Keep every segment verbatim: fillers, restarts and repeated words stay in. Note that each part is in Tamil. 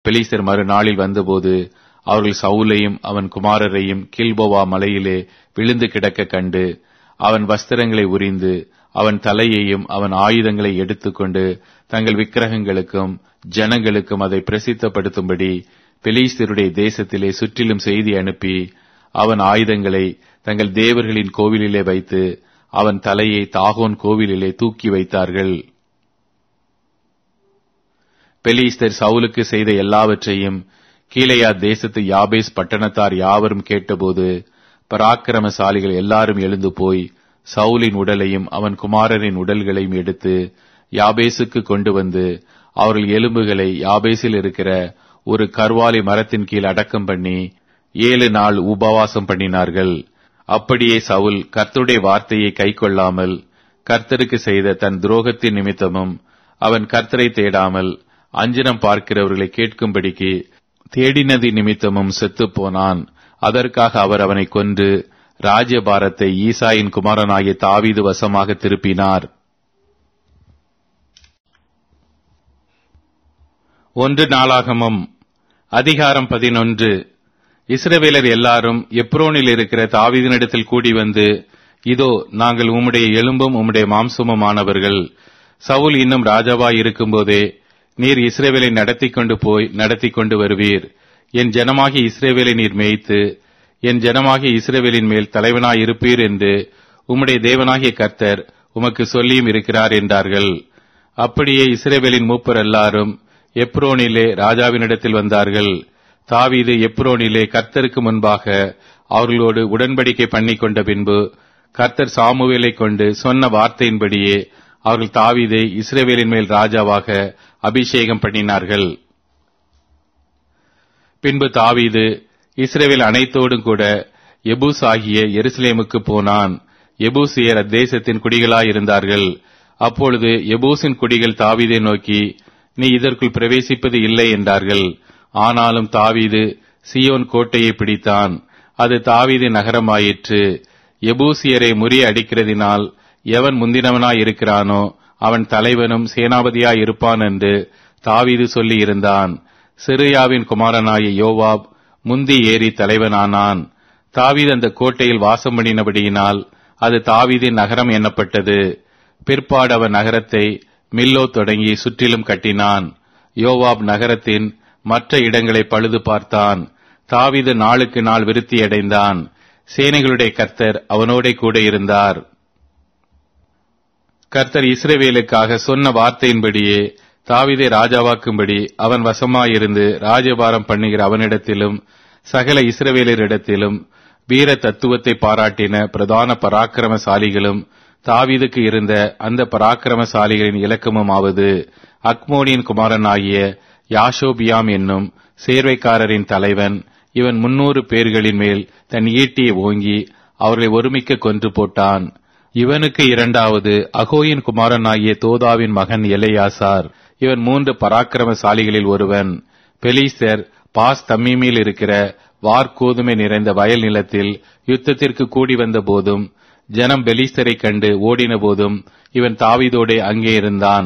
பெலிஸ்தர் மறுநாளில் வந்தபோது அவர்கள் சவுலையும் அவன் குமாரரையும் கில்போவா மலையிலே விழுந்து கிடக்க கண்டு அவன் வஸ்திரங்களை உரிந்து அவன் தலையையும் அவன் ஆயுதங்களை எடுத்துக்கொண்டு தங்கள் விக்கிரகங்களுக்கும் ஜனங்களுக்கும் அதை பிரசித்தப்படுத்தும்படி பெலிஸ்தருடைய தேசத்திலே சுற்றிலும் செய்தி அனுப்பி அவன் ஆயுதங்களை தங்கள் தேவர்களின் கோவிலிலே வைத்து அவன் தலையை தாகோன் கோவிலிலே தூக்கி வைத்தார்கள். பெலிஸ்தர் சவுலுக்கு செய்த எல்லாவற்றையும் கீலேயா தேசத்து யாபேஸ் பட்டணத்தார் யாவரும் கேட்டபோது பராக்கிரமசாலிகள் எல்லாரும் எழுந்து போய் சவுலின் உடலையும் அவன் குமாரரின் உடல்களையும் எடுத்து யாபேசுக்கு கொண்டு வந்து அவர்கள் எலும்புகளை யாபேசில் இருக்கிற ஒரு கர்வாலி மரத்தின் கீழ் அடக்கம் பண்ணி ஏழு நாள் உபவாசம் பண்ணினார்கள். அப்படியே சவுல் கர்த்தருடைய வார்த்தையை கைக்கொள்ளாமல் கர்த்தருக்கு செய்த தன் துரோகத்தின் நிமித்தமும் அவன் கர்த்தரை தேடாமல் அஞ்சனம் பார்க்கிறவர்களை கேட்கும்படிக்கு தேடினதி நிமித்தமும் செத்துப் போனான். அதற்காக அவர் அவனை கொன்று ராஜ்யபாரத்தை ஈசாயின் குமாரனாகிய தாவீது வசமாக திருப்பினார். ஒன்று நாளாகமம் அதிகாரம் பதினொன்று. இஸ்ரவேலர் எல்லாரும் எப்ரோனில் இருக்கிற தாவீதினிடத்தில் கூடி வந்து, இதோ நாங்கள் உம்முடைய எலும்பும் உம்முடைய மாம்சமுமானவர்கள். சவுல் இன்னும் ராஜாவாய் இருக்கும்போதே நீர் இஸ்ரவேலை நடத்தி கொண்டு போய் நடத்தி கொண்டு வருவீர். என் ஜனமாகிய இஸ்ரவேலை நீர் மேய்த்து என் ஜனமாகிய இஸ்ரவேலின் மேல் தலைவனாய் இருப்பீர் என்று உம்முடைய தேவனாகிய கர்த்தர் உமக்கு சொல்லியும் இருக்கிறார் என்றார்கள். அப்படியே இஸ்ரவேலின் மூப்பர் எல்லாரும் எப்ரோனிலே ராஜாவினிடத்தில் வந்தார்கள். தாவீது எப்ரோனிலே கர்த்தருக்கு முன்பாக அவர்களோடு உடன்படிக்கை பண்ணி கொண்ட பின்பு கர்த்தர் சாமுவேலை கொண்டு சொன்ன வார்த்தையின்படியே அவர்கள் தாவீதை இஸ்ரவேலின் மேல் ராஜாவாக அபிஷேகம் பண்ணினார்கள். பின்பு தாவீது இஸ்ரவேல் அனைத்தோடும் கூட எபூஸ் ஆகிய எருசலேமுக்கு போனான். எபூசியர் அத்தேசத்தின் குடிகளாயிருந்தார்கள். அப்பொழுது எபூசின் குடிகள் தாவீதை நோக்கி, நீ இதற்குள் பிரவேசிப்பது இல்லை என்றார்கள். ஆனாலும் தாவீது சியோன் கோட்டையை பிடித்தான். அது தாவீது நகரமாயிற்று. எபூசியரை முறிய அடிக்கிறதினால் எவன் முந்தினவனாய் இருக்கிறானோ அவன் தலைவனும் சேனாபதியாய் இருப்பான் என்று தாவீது சொல்லி இருந்தான். சிறுயாவின் குமாரனாகிய யோவாப் முந்தி ஏறி தலைவனானான். தாவீது அந்த கோட்டையில் வாசம் பண்ணினபடியினால் அது தாவீதின் நகரம் எண்ணப்பட்டது. பிற்பாடு அவன் நகரத்தை மில்லோ தொடங்கி சுற்றிலும் கட்டினான். யோவாப் நகரத்தின் மற்ற இடங்களை பழுது பார்த்தான். தாவீது நாளுக்கு நாள் விருத்தியடைந்தான். சேனைகளுடைய கர்த்தர் அவனோட கூட இருந்தார். கர்த்தர் இஸ்ரவேலுக்காக சொன்ன வார்த்தையின்படியே தாவீதை ராஜாவாக்கும்படி அவன் வசமாயிருந்து ராஜபாரம் பண்ணுகிற அவனிடத்திலும் சகல இஸ்ரவேலரிடத்திலும் வீர தத்துவத்தை பாராட்டின பிரதான பராக்கிரமசாலிகளும் தாவீதுக்கு இருந்த அந்த பராக்கிரமசாலிகளின் இலக்கமும் ஆவது, அக்மோனியின் குமாரனாகிய யாஷோபியாம் என்னும் சேர்வைக்காரரின் தலைவன். இவன் முன்னூறு பேர்களின் மேல் தன் ஈட்டியை ஓங்கி அவர்களை ஒருமிக்க கொன்று போட்டான். இவனுக்கு இரண்டாவது அகோயின் குமாரனாகிய தோதாவின் மகன் எலெயாசார். இவன் மூன்று பராக்கிரமசாலிகளில் ஒருவன். பெலிஸ்தர் பாஸ் தம்மீமில் இருக்கிற வார்கோதுமை நிறைந்த வயல் நிலத்தில் யுத்தத்திற்கு கூடி வந்த போதும் ஜனம் பெலிஸ்தரை கண்டு ஓடின போதும் இவன் தாவீதோடே அங்கே இருந்தான்.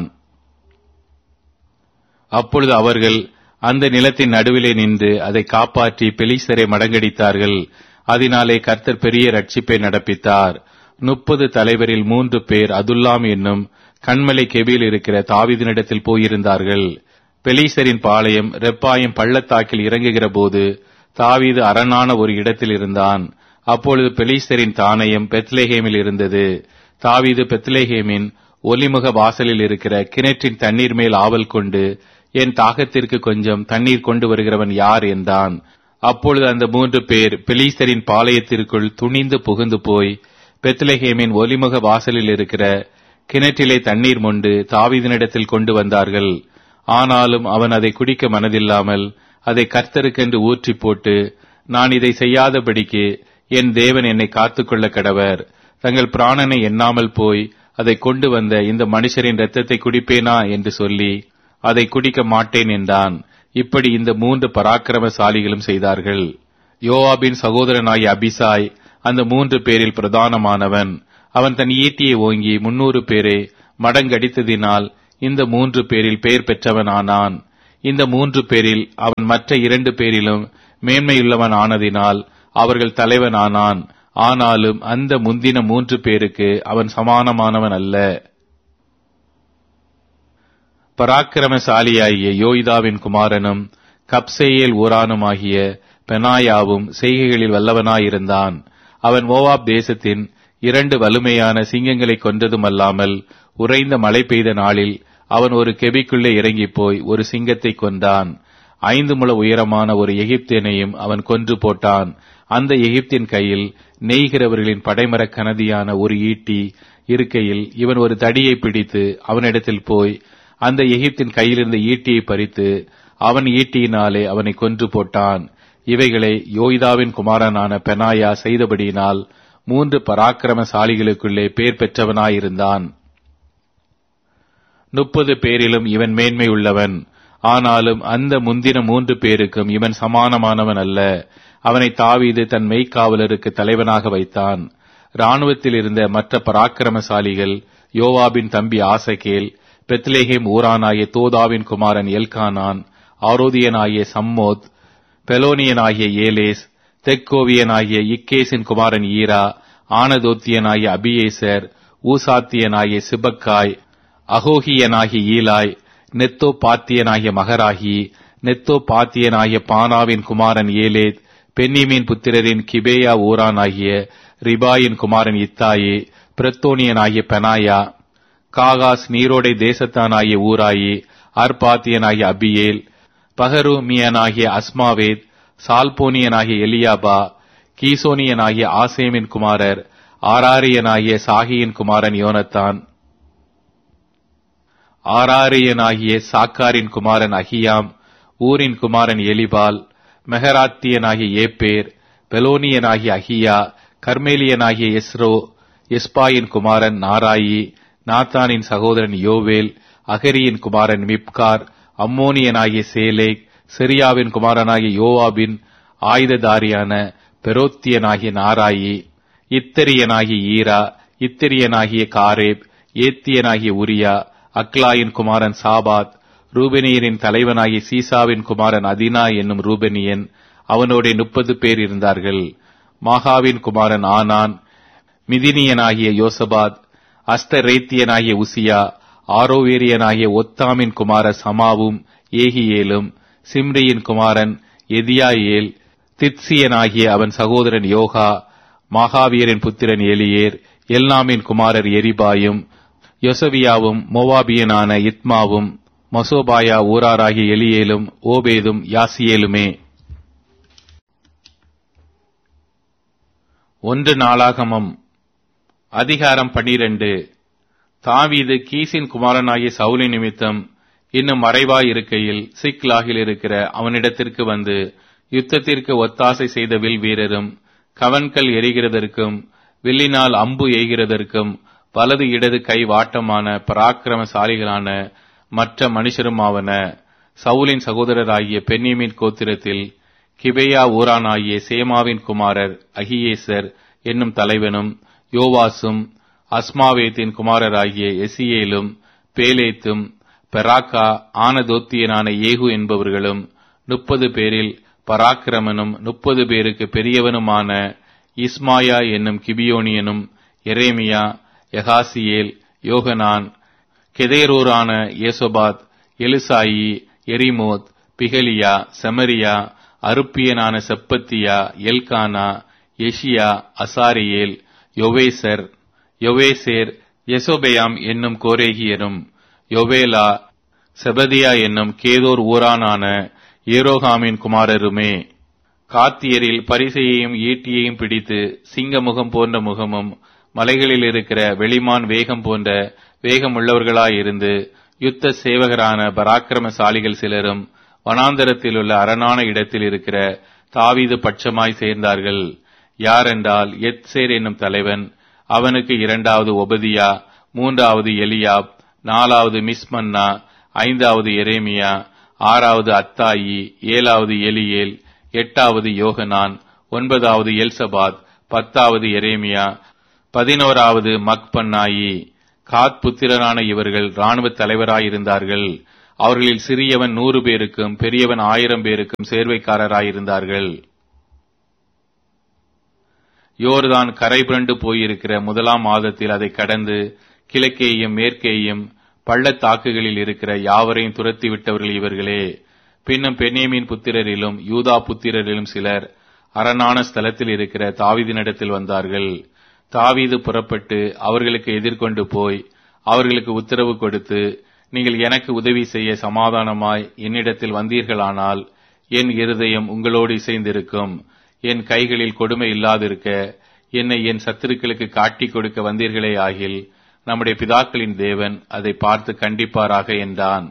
அப்பொழுது அவர்கள் அந்த நிலத்தின் நடுவிலே நின்று அதை காப்பாற்றி பெலிஸ்தரை மடங்கடித்தார்கள். அதனாலே கர்த்தர் பெரிய ரட்சிப்பை நடப்பித்தார். முப்பது தலைவரில் மூன்று பேர் அதுல்லாம் என்னும் கண்மலை கெபியில் இருக்கிற தாவீதினிடத்தில் போயிருந்தார்கள். பெலிஸ்தரின் பாளையம் ரெப்பாயம் பள்ளத்தாக்கில் இறங்குகிற போது தாவீது அரணான ஒரு இடத்தில் இருந்தான். அப்பொழுது பெலிஸ்தரின் தானயம் பெத்லேஹேமில் இருந்தது. தாவீது பெத்லேஹேமின் ஒலிமுக வாசலில் இருக்கிற கிணற்றின் தண்ணீர் மேல் ஆவல் கொண்டு, என் தாகத்திற்கு கொஞ்சம் தண்ணீர் கொண்டு வருகிறவன் யார் என்றான். அப்பொழுது அந்த மூன்று பேர் பெலிஸ்தரின் பாளையத்திற்குள் துணிந்து புகுந்து போய் பெத்லேஹேமின் ஒலிமுக வாசலில் இருக்கிற கிணற்றிலே தண்ணீர் மொண்டு தாவீதினிடத்தில் கொண்டு வந்தார்கள். ஆனாலும் அவன் அதை குடிக்க மனதில்லாமல் அதை கர்த்தருக்கென்று ஊற்றி போட்டு, நான் இதை செய்யாதபடிக்கு என் தேவன் என்னை காத்துக்கொள்ள கடவர். தங்கள் பிராணனை எண்ணாமல் போய் அதை கொண்டு வந்த இந்த மனுஷரின் இரத்தத்தை குடிப்பேனா என்று சொல்லி அதை குடிக்க மாட்டேன் என்றான். இப்படி இந்த மூன்று பராக்கிரமசாலிகளும் செய்தார்கள். யோவாபின் சகோதரனாகிய அபிசாய் அந்த மூன்று பேரில் பிரதானமானவன். அவன் தன் ஈட்டியை ஓங்கி முன்னூறு பேரை மடங்கடித்ததினால் இந்த மூன்று பேரில் பெயர் பெற்றவன் ஆனான். இந்த மூன்று பேரில் அவன் மற்ற இரண்டு பேரிலும் மேன்மையுள்ளவன் ஆனதினால் அவர்கள் தலைவனானான். ஆனாலும் அந்த முந்தின மூன்று பேருக்கு அவன் சமானமானவன் அல்ல. பராக்கிரமசாலியாகிய யோய்தாவின் குமாரனும் கப்சேயேல் ஊரானுமாகிய பெனாயாவும் செய்கைகளில் வல்லவனாயிருந்தான். அவன் மோவாப் தேசத்தின் இரண்டு வலுமையான சிங்கங்களை கொன்றதுமல்லாமல் உறைந்த மழை பெய்த நாளில் அவன் ஒரு கெபிக்குள்ளே இறங்கி போய் ஒரு சிங்கத்தை கொன்றான். ஐந்து முழ உயரமான ஒரு எகிப்தியனையும் அவன் கொன்று போட்டான். அந்த எகிப்தின் கையில் நெய்கிறவர்களின் படைமரக் கனதியான ஒரு ஈட்டி இருக்கையில் இவன் ஒரு தடியை பிடித்து அவனிடத்தில் போய் அந்த எகிப்தின் கையிலிருந்த ஈட்டியை பறித்து அவன் ஈட்டியினாலே அவனை கொன்று போட்டான். இவைகளை யோய்தாவின் குமாரனான பெனாயா செய்தபடியினால் மூன்று பராக்கிரமசாலிகளுக்குள்ளே பேர் பெற்றவனாயிருந்தான். முப்பது பேரிலும் இவன் மேன்மை உள்ளவன். ஆனாலும் அந்த முந்தின மூன்று பேருக்கும் இவன் சமானமானவன் அல்ல. அவனை தாவீது தன் மெய்க்காவலருக்கு தலைவனாக வைத்தான். இராணுவத்தில் இருந்த மற்ற பராக்கிரமசாலிகள் யோவாபின் தம்பி ஆசகேல், பெத்லேஹேம் ஊரானாகிய தோதாவின் குமாரன் எல்கானான், ஆரோதியனாகிய சம்மோத், பெலோனியனாகிய ஏலேஸ், தெக்கோவியனாகிய இக்கேசின் குமாரன் ஈரா, ஆனதோத்தியனாகிய அபியேசர், ஊசாத்தியனாகிய சிபக்காய், அகோகியனாகிய ஈலாய், நெத்தோ பாத்தியனாகிய மகராகி, நெத்தோ பாத்தியனாகிய பானாவின் குமாரன் ஏலேத், பென்னிமீன் புத்திரரின் கிபேயா ஊரானாகிய ரிபாயின் குமாரன் இத்தாயே, பிரத்தோனியனாகிய பெனாயா, காகாஸ் நீரோடை தேசத்தானாகிய ஊராயி, அர்பாத்தியனாகிய அபியேல், பகருமியனாகிய அஸ்மாவேத், சால்போனியனாகிய எலியாபா, கீசோனியனாகிய ஆசேமின் குமாரர், ஆராரியனாகிய சாகியின் குமாரன் யோனத்தான், ஆராரியனாகிய சாக்காரின் குமாரன் அகியாம், ஊரின் குமாரன் எலிபால், மெகராத்தியனாகிய ஏப்பேர், பெலோனியனாகிய அகியா, கர்மேலியனாகிய எஸ்ரோ, எஸ்பாயின் குமாரன் நாராயி, நாத்தானின் சகோதரன் யோவேல், அகரியின் குமாரன் மிப்கார், அம்மோனியனாகிய சேலேக், சிரியாவின் குமாரனாகிய யோவாபின் ஆயுததாரியான பெரோத்தியனாகிய நாராயி, இத்தரியனாகிய ஈரா, இத்திரியனாகிய காரேப், ஏத்தியனாகிய உரியா, அக்லாயின் குமாரன் சாபாத், ரூபெனியரின் தலைவனாகிய சீசாவின் குமாரன் அதினா என்னும் ரூபெனியன், அவனோட முப்பது பேர் இருந்தார்கள். மாகாவின் குமாரன் ஆனான், மிதினியனாகிய யோசபாத், அஸ்தரேத்தியனாகிய உசியா, ஆரோவேரியனாகிய ஒத்தாமின் குமாரர் சமாவும் ஏகியேலும், சிம்ரியின் குமாரன் எதியாயேல், தித்சியனாகிய அவன் சகோதரன் யோகா, மாகாவியரின் புத்திரன் எலியேர், எல்நாமின் குமாரர் எரிபாயும், யொசவியாவும், மோவாபியனான இத்மாவும், மசோபாயா ஊராராகிய எலியேலும், ஓபேதும் யாசியேலுமே. ஒன்று நாளாகமம் அதிகாரம் பனிரண்டு. தாவீது கீசின் குமாரனாகிய சவுலின் நிமித்தம் இன்னும் மறைவாய் இருக்கையில் சிக்லாகில் இருக்கிற அவனிடத்திற்கு வந்து யுத்தத்திற்கு ஒத்தாசை செய்த வில் வீரரும், கவன்கள் எரிகிறதற்கும் வில்லினால் அம்பு எய்கிறதற்கும் வலது இடது கை வாட்டமான பராக்கிரமசாலிகளான மற்ற மனுஷருமாவன. சவுலின் சகோதரராகிய பென்னியமின் கோத்திரத்தில் கிபேயா ஊரானாகிய சேமாவின் குமாரர் அகியேசர் என்னும் தலைவனும், யோவாசும், அஸ்மாவேத்தின் குமாரராகிய எசியேலும், பேலேத்தும், பெராக்கா, ஆனதோத்தியனான ஏகு என்பவர்களும், முப்பது பேரில் பராக்கிரமனும் முப்பது பேருக்கு பெரியவனுமான இஸ்மாயா என்னும் கிபியோனியனும், எரேமியா, யகாசியேல், யோகனான், கெதேரோரான ஏசோபாத், எலிசாயி, எரிமோத், பிகலியா, செமரியா, அருப்பியனான செப்பத்தியா, எல்கானா, எஷியா, அசாரியேல், யொவேசர், யொவேசேர், யெசோபெயாம் என்னும் கோரேகியரும், யொவேலா, செபதியா என்னும் கேதோர் ஊரானான ஏரோகாமின் குமாரருமே. காத்தியரில் பரிசையையும் ஈட்டியையும் பிடித்து சிங்க முகம் போன்ற முகமும் மலைகளில் இருக்கிற வெளிமான் வேகம் போன்ற வேகமுள்ளவர்களாயிருந்து யுத்த சேவகரான பராக்கிரமசாலிகள் சிலரும் வனாந்தரத்தில் உள்ள அரணான இடத்தில் இருக்கிற தாவீது பட்சமாய் சேர்ந்தார்கள். யாரென்றால் எத்சேர் என்னும் தலைவன், அவனுக்கு இரண்டாவது ஒபதியா, மூன்றாவது எலியாப், நாலாவது மிஸ்மன்னா, ஐந்தாவது எரேமியா, ஆறாவது அத்தாயி, ஏழாவது எலியேல், எட்டாவது யோகனான், ஒன்பதாவது எல்சபாத், பத்தாவது எரேமியா, பதினோராவது மக்பன்னாயி. காத் புத்திரரான இவர்கள் இராணுவ தலைவராயிருந்தார்கள். அவர்களில் சிறியவன் நூறு பேருக்கும் பெரியவன் ஆயிரம் பேருக்கும் சேர்வைக்காரராயிருந்தார்கள். யோர்தான் கரை புரண்டு போயிருக்கிற முதலாம் மாதத்தில் அதை கடந்து கிழக்கேயும் மேற்கேயும் பள்ளத்தாக்குகளில் இருக்கிற யாவரையும் துரத்தி விட்டவர்கள் இவர்களே. பின்னும் பென்யமீன் புத்திரரிலும் யூதா புத்திரரிலும் சிலர் அரணான ஸ்தலத்தில் இருக்கிற தாவீதினிடத்தில் வந்தார்கள். தாவீது புறப்பட்டு அவர்களுக்கு எதிர்கொண்டு போய் அவர்களுக்கு உத்தரவு கொடுத்து, நீங்கள் எனக்கு உதவி செய்ய சமாதானமாய் என்னிடத்தில் வந்தீர்களானால் என் இருதயம் உங்களோடு இசைந்திருக்கும். என் கைகளில் கொடுமை இல்லாதிருக்க என்னை என் சத்துருக்களுக்கு காட்டிக் கொடுக்க வந்தீர்களே ஆகில் நம்முடைய பிதாக்களின் தேவன் அதை பார்த்து கண்டிப்பாராக என்றான்.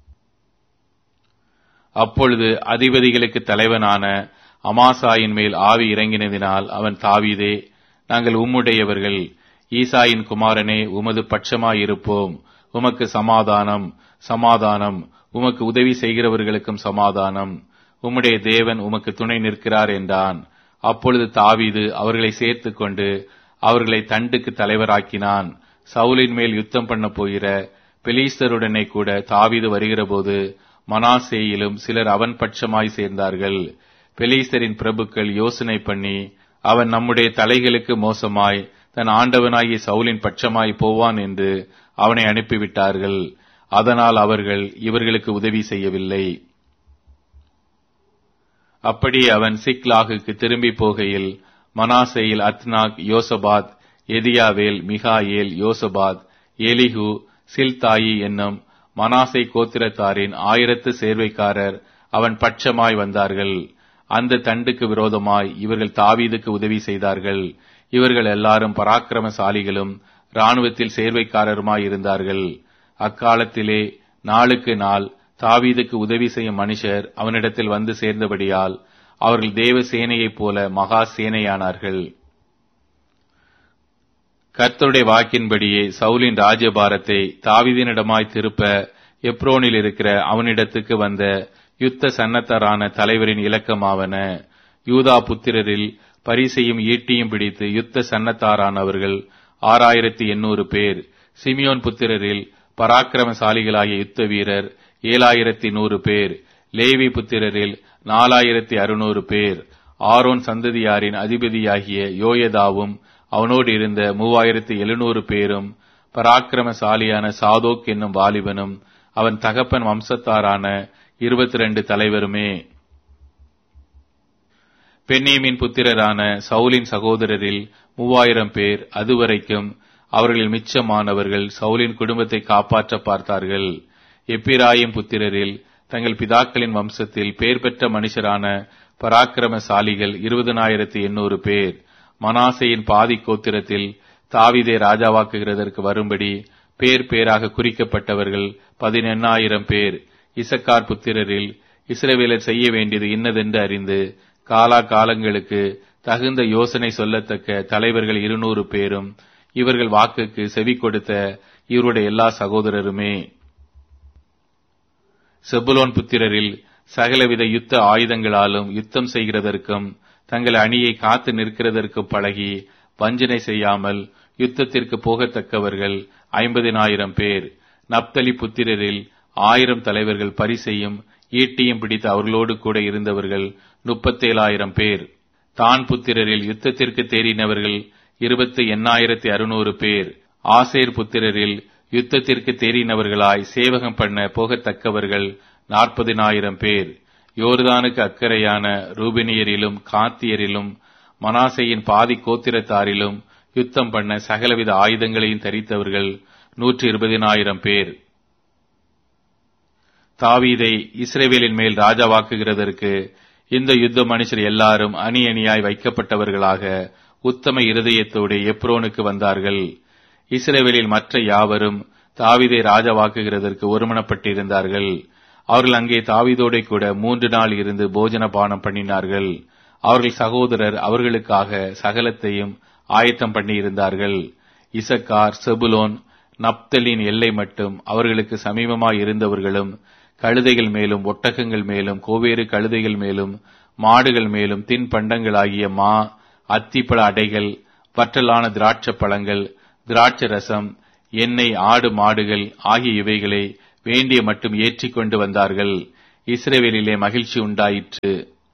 அப்பொழுது அதிபதிகளுக்கு தலைவனான அமாசாயின் மேல் ஆவி இறங்கினதினால் அவன், தாவீதே, நாங்கள் உம்முடையவர்கள், ஈசாயின் குமாரனே, உமது பட்சமாயிருப்போம். உமக்கு சமாதானம், சமாதானம். உமக்கு உதவி செய்கிறவர்களுக்கும் சமாதானம். உம்முடைய தேவன் உமக்கு துணை நிற்கிறார் என்றான். அப்பொழுது தாவீது அவர்களை சேர்த்து கொண்டு அவர்களை தண்டுக்கு தலைவராக்கினான். சவுலின் மேல் யுத்தம் பண்ண போகிற பெலிஸ்தருடனே கூட தாவீது வருகிறபோது மனாசேயிலும் சிலர் அவன் பட்சமாய் சேர்ந்தார்கள். பெலிஸ்தரின் பிரபுக்கள் யோசனை பண்ணி, அவன் நம்முடைய தலைகளுக்கு மோசமாய் தன் ஆண்டவனாகிய சவுலின் பட்சமாய் போவான் என்று அவனை அனுப்பிவிட்டார்கள். அதனால் அவர்கள் இவர்களுக்கு உதவி செய்யவில்லை. அப்படி அவன் சிக்லாகுக்கு திரும்பி போகையில் மனாசேயில் அத்னாக், யோசபாத், எதியாவேல், மிகாயேல், யோசபாத், எலிஹு, சில்தாயி என்னும் மனாசே கோத்திரத்தாரின் ஆயிரத்து சேர்வைக்காரர் அவன் பட்சமாய் வந்தார்கள். அந்த தண்டுக்கு விரோதமாய் இவர்கள் தாவீதுக்கு உதவி செய்தார்கள். இவர்கள் எல்லாரும் பராக்கிரமசாலிகளும் இராணுவத்தில் சேர்வைக்காரருமாய் இருந்தார்கள். அக்காலத்திலே நாளுக்கு நாள் தாவீதுக்கு உதவி செய்யும் மனுஷர் அவனிடத்தில் வந்து சேர்ந்தபடியால் அவர்கள் தேவ சேனையைப் போல மகா சேனையானார்கள். கர்த்தருடைய வாக்கின்படியே சவுலின் ராஜ்யபாரத்தை தாவீதினிடமாய் திருப்ப எப்ரோனில் இருக்கிற அவனிடத்துக்கு வந்த யுத்த சன்னத்தரான தலைவரின் இலக்கமாவன. யூதா புத்திரரில் பரிசையும் ஈட்டியும் பிடித்து யுத்த சன்னத்தாரானவர்கள் ஆறாயிரத்தி எண்ணூறு பேர். சிமியோன் புத்திரரில் பராக்கிரமசாலிகளாகிய யுத்த வீரர் ஏழாயிரத்தி நூறு பேர். லேவி புத்திரரில் நாலாயிரத்தி அறுநூறு பேர். ஆரோன் சந்ததியாரின் அதிபதியாகிய யோயதாவும் அவனோடு இருந்த மூவாயிரத்தி எழுநூறு பேரும் பராக்கிரமசாலியான சாதோக் என்னும் வாலிபனும் அவன் தகப்பன் வம்சத்தாரான இருபத்தி ரெண்டு தலைவருமே. பென்யமீன் புத்திரரான சவுலின் சகோதரரில் மூவாயிரம் பேர். அதுவரைக்கும் அவர்களில் மிச்சமானவர்கள் சவுலின் குடும்பத்தை காப்பாற்ற பார்த்தார்கள். எப்பிராயிம் புத்திரரில் தங்கள் பிதாக்களின் வம்சத்தில் பேர் பெற்ற மனுஷரான பராக்கிரமசாலிகள் இருபதனாயிரத்தி எண்ணூறு பேர். மனாசையின் பாதி கோத்திரத்தில் தாவீதை ராஜாவாக்குகிறதற்கு வரும்படி பேர் பேராக குறிக்கப்பட்டவர்கள் பதினெண்ணாயிரம் பேர். இசக்கார் புத்திரரில் இஸ்ரவேலர் செய்ய வேண்டியது இன்னதென்று அறிந்து காலா காலங்களுக்கு தகுந்த யோசனை சொல்லத்தக்க தலைவர்கள் இருநூறு பேரும். இவர்கள் வாக்குக்கு செவி கொடுத்த இவருடைய எல்லா சகோதரருமே. செபுலோன் புத்திரரில் சகலவித யுத்த ஆயுதங்களாலும் யுத்தம் செய்கிறதற்கும் தங்கள் அணியை காத்து நிற்கிறதற்கும் பழகி வஞ்சனை செய்யாமல் யுத்தத்திற்கு போகத்தக்கவர்கள் ஐம்பதினாயிரம் பேர். நப்தலி புத்திரரில் ஆயிரம் தலைவர்கள் பரிசையும் ஈட்டியும் பிடித்து அவர்களோடு கூட இருந்தவர்கள் முப்பத்தேழாயிரம் பேர். தான் புத்திரரில் யுத்தத்திற்கு தேறினவர்கள் இருபத்தி எண்ணாயிரத்தி அறுநூறு பேர். ஆசேர் புத்திரரில் யுத்தத்திற்கு தேறினவர்களாய் சேவகம் பண்ண போகத்தக்கவர்கள் நாற்பதினாயிரம் பேர். யோர்தானுக்கு அக்கறையான ரூபினியரிலும் காத்தியரிலும் மனாசையின் பாதி கோத்திரத்தாரிலும் யுத்தம் பண்ண சகலவித ஆயுதங்களையும் தரித்தவர்கள் நூற்றி இருபதினாயிரம் பேர். தாவீதை இஸ்ரவேலின் மேல் ராஜாவாக்குகிறதற்கு இந்த யுத்த மனுஷர் எல்லாரும் அணி அணியாய் வைக்கப்பட்டவர்களாக உத்தம இருதயத்தோடு எப்ரோனுக்கு வந்தார்கள். இஸ்ரவேலில் மற்ற யாவரும் தாவீதை ராஜாவாக்குகிறதற்கு ஒருமனப்பட்டிருந்தார்கள். அவர்கள் அங்கே தாவீதோட கூட மூன்று நாள் இருந்து போஜன பானம் பண்ணினார்கள். அவர்கள் சகோதரர் அவர்களுக்காக சகலத்தையும் ஆயத்தம் பண்ணி இருந்தார்கள். இசக்கார், செபுலோன், நப்தலின் எல்லை மட்டும் அவர்களுக்கு சமீபமாய் இருந்தவர்களும் கழுதைகள் மேலும் ஒட்டகங்கள் மேலும் கோவேறு கழுதைகள் மேலும் மாடுகள் மேலும் தின்பண்டங்களாகிய மா, அத்திப்பழ அடைகள், வற்றலான திராட்சை பழங்கள், திராட்சை ரசம், எண்ணெய், ஆடு மாடுகள் ஆகிய இவைகளை வேண்டிய மட்டும் ஏற்றிக் கொண்டு வந்தார்கள். இஸ்ரவேலிலே மகிழ்ச்சி உண்டாயிற்று.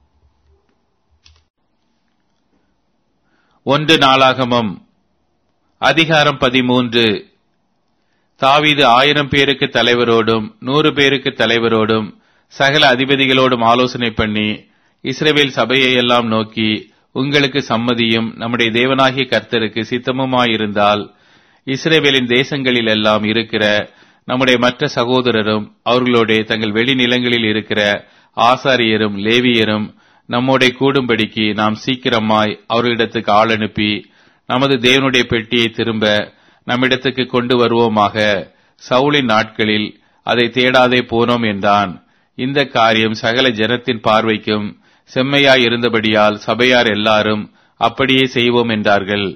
ஒன்று நாளாகமம் அதிகாரம் பதிமூன்று. தாவீது ஆயிரம் பேருக்கு தலைவரோடும் நூறு பேருக்கு தலைவரோடும் சகல அதிபதிகளோடும் ஆலோசனை பண்ணி இஸ்ரவேல் சபையை எல்லாம் நோக்கி, உங்களுக்கு சம்மதியும் நம்முடைய தேவனாகிய கர்த்தருக்கு சித்தமுமாயிருந்தால் இஸ்ரவேலின் தேசங்களில் எல்லாம் இருக்கிற நம்முடைய மற்ற சகோதரரும் அவர்களோட தங்கள் வெளிநிலங்களில் இருக்கிற ஆசாரியரும் லேவியரும் நம்மோட கூடும்படிக்கு நாம் சீக்கிரமாய் அவர்களிடத்துக்கு ஆள் அனுப்பி நமது தேவனுடைய பெட்டியை திரும்ப நம்மிடத்துக்கு கொண்டு வருவோமாக. சவுலின் நாட்களில் அதை தேடாதே போனோம் என்றான். இந்த காரியம் சகல ஜனத்தின் பார்வைக்கும் செம்மையாய் இருந்தபடியால் சபையார் எல்லாரும் அப்படியே செய்வோம் என்றார்கள்.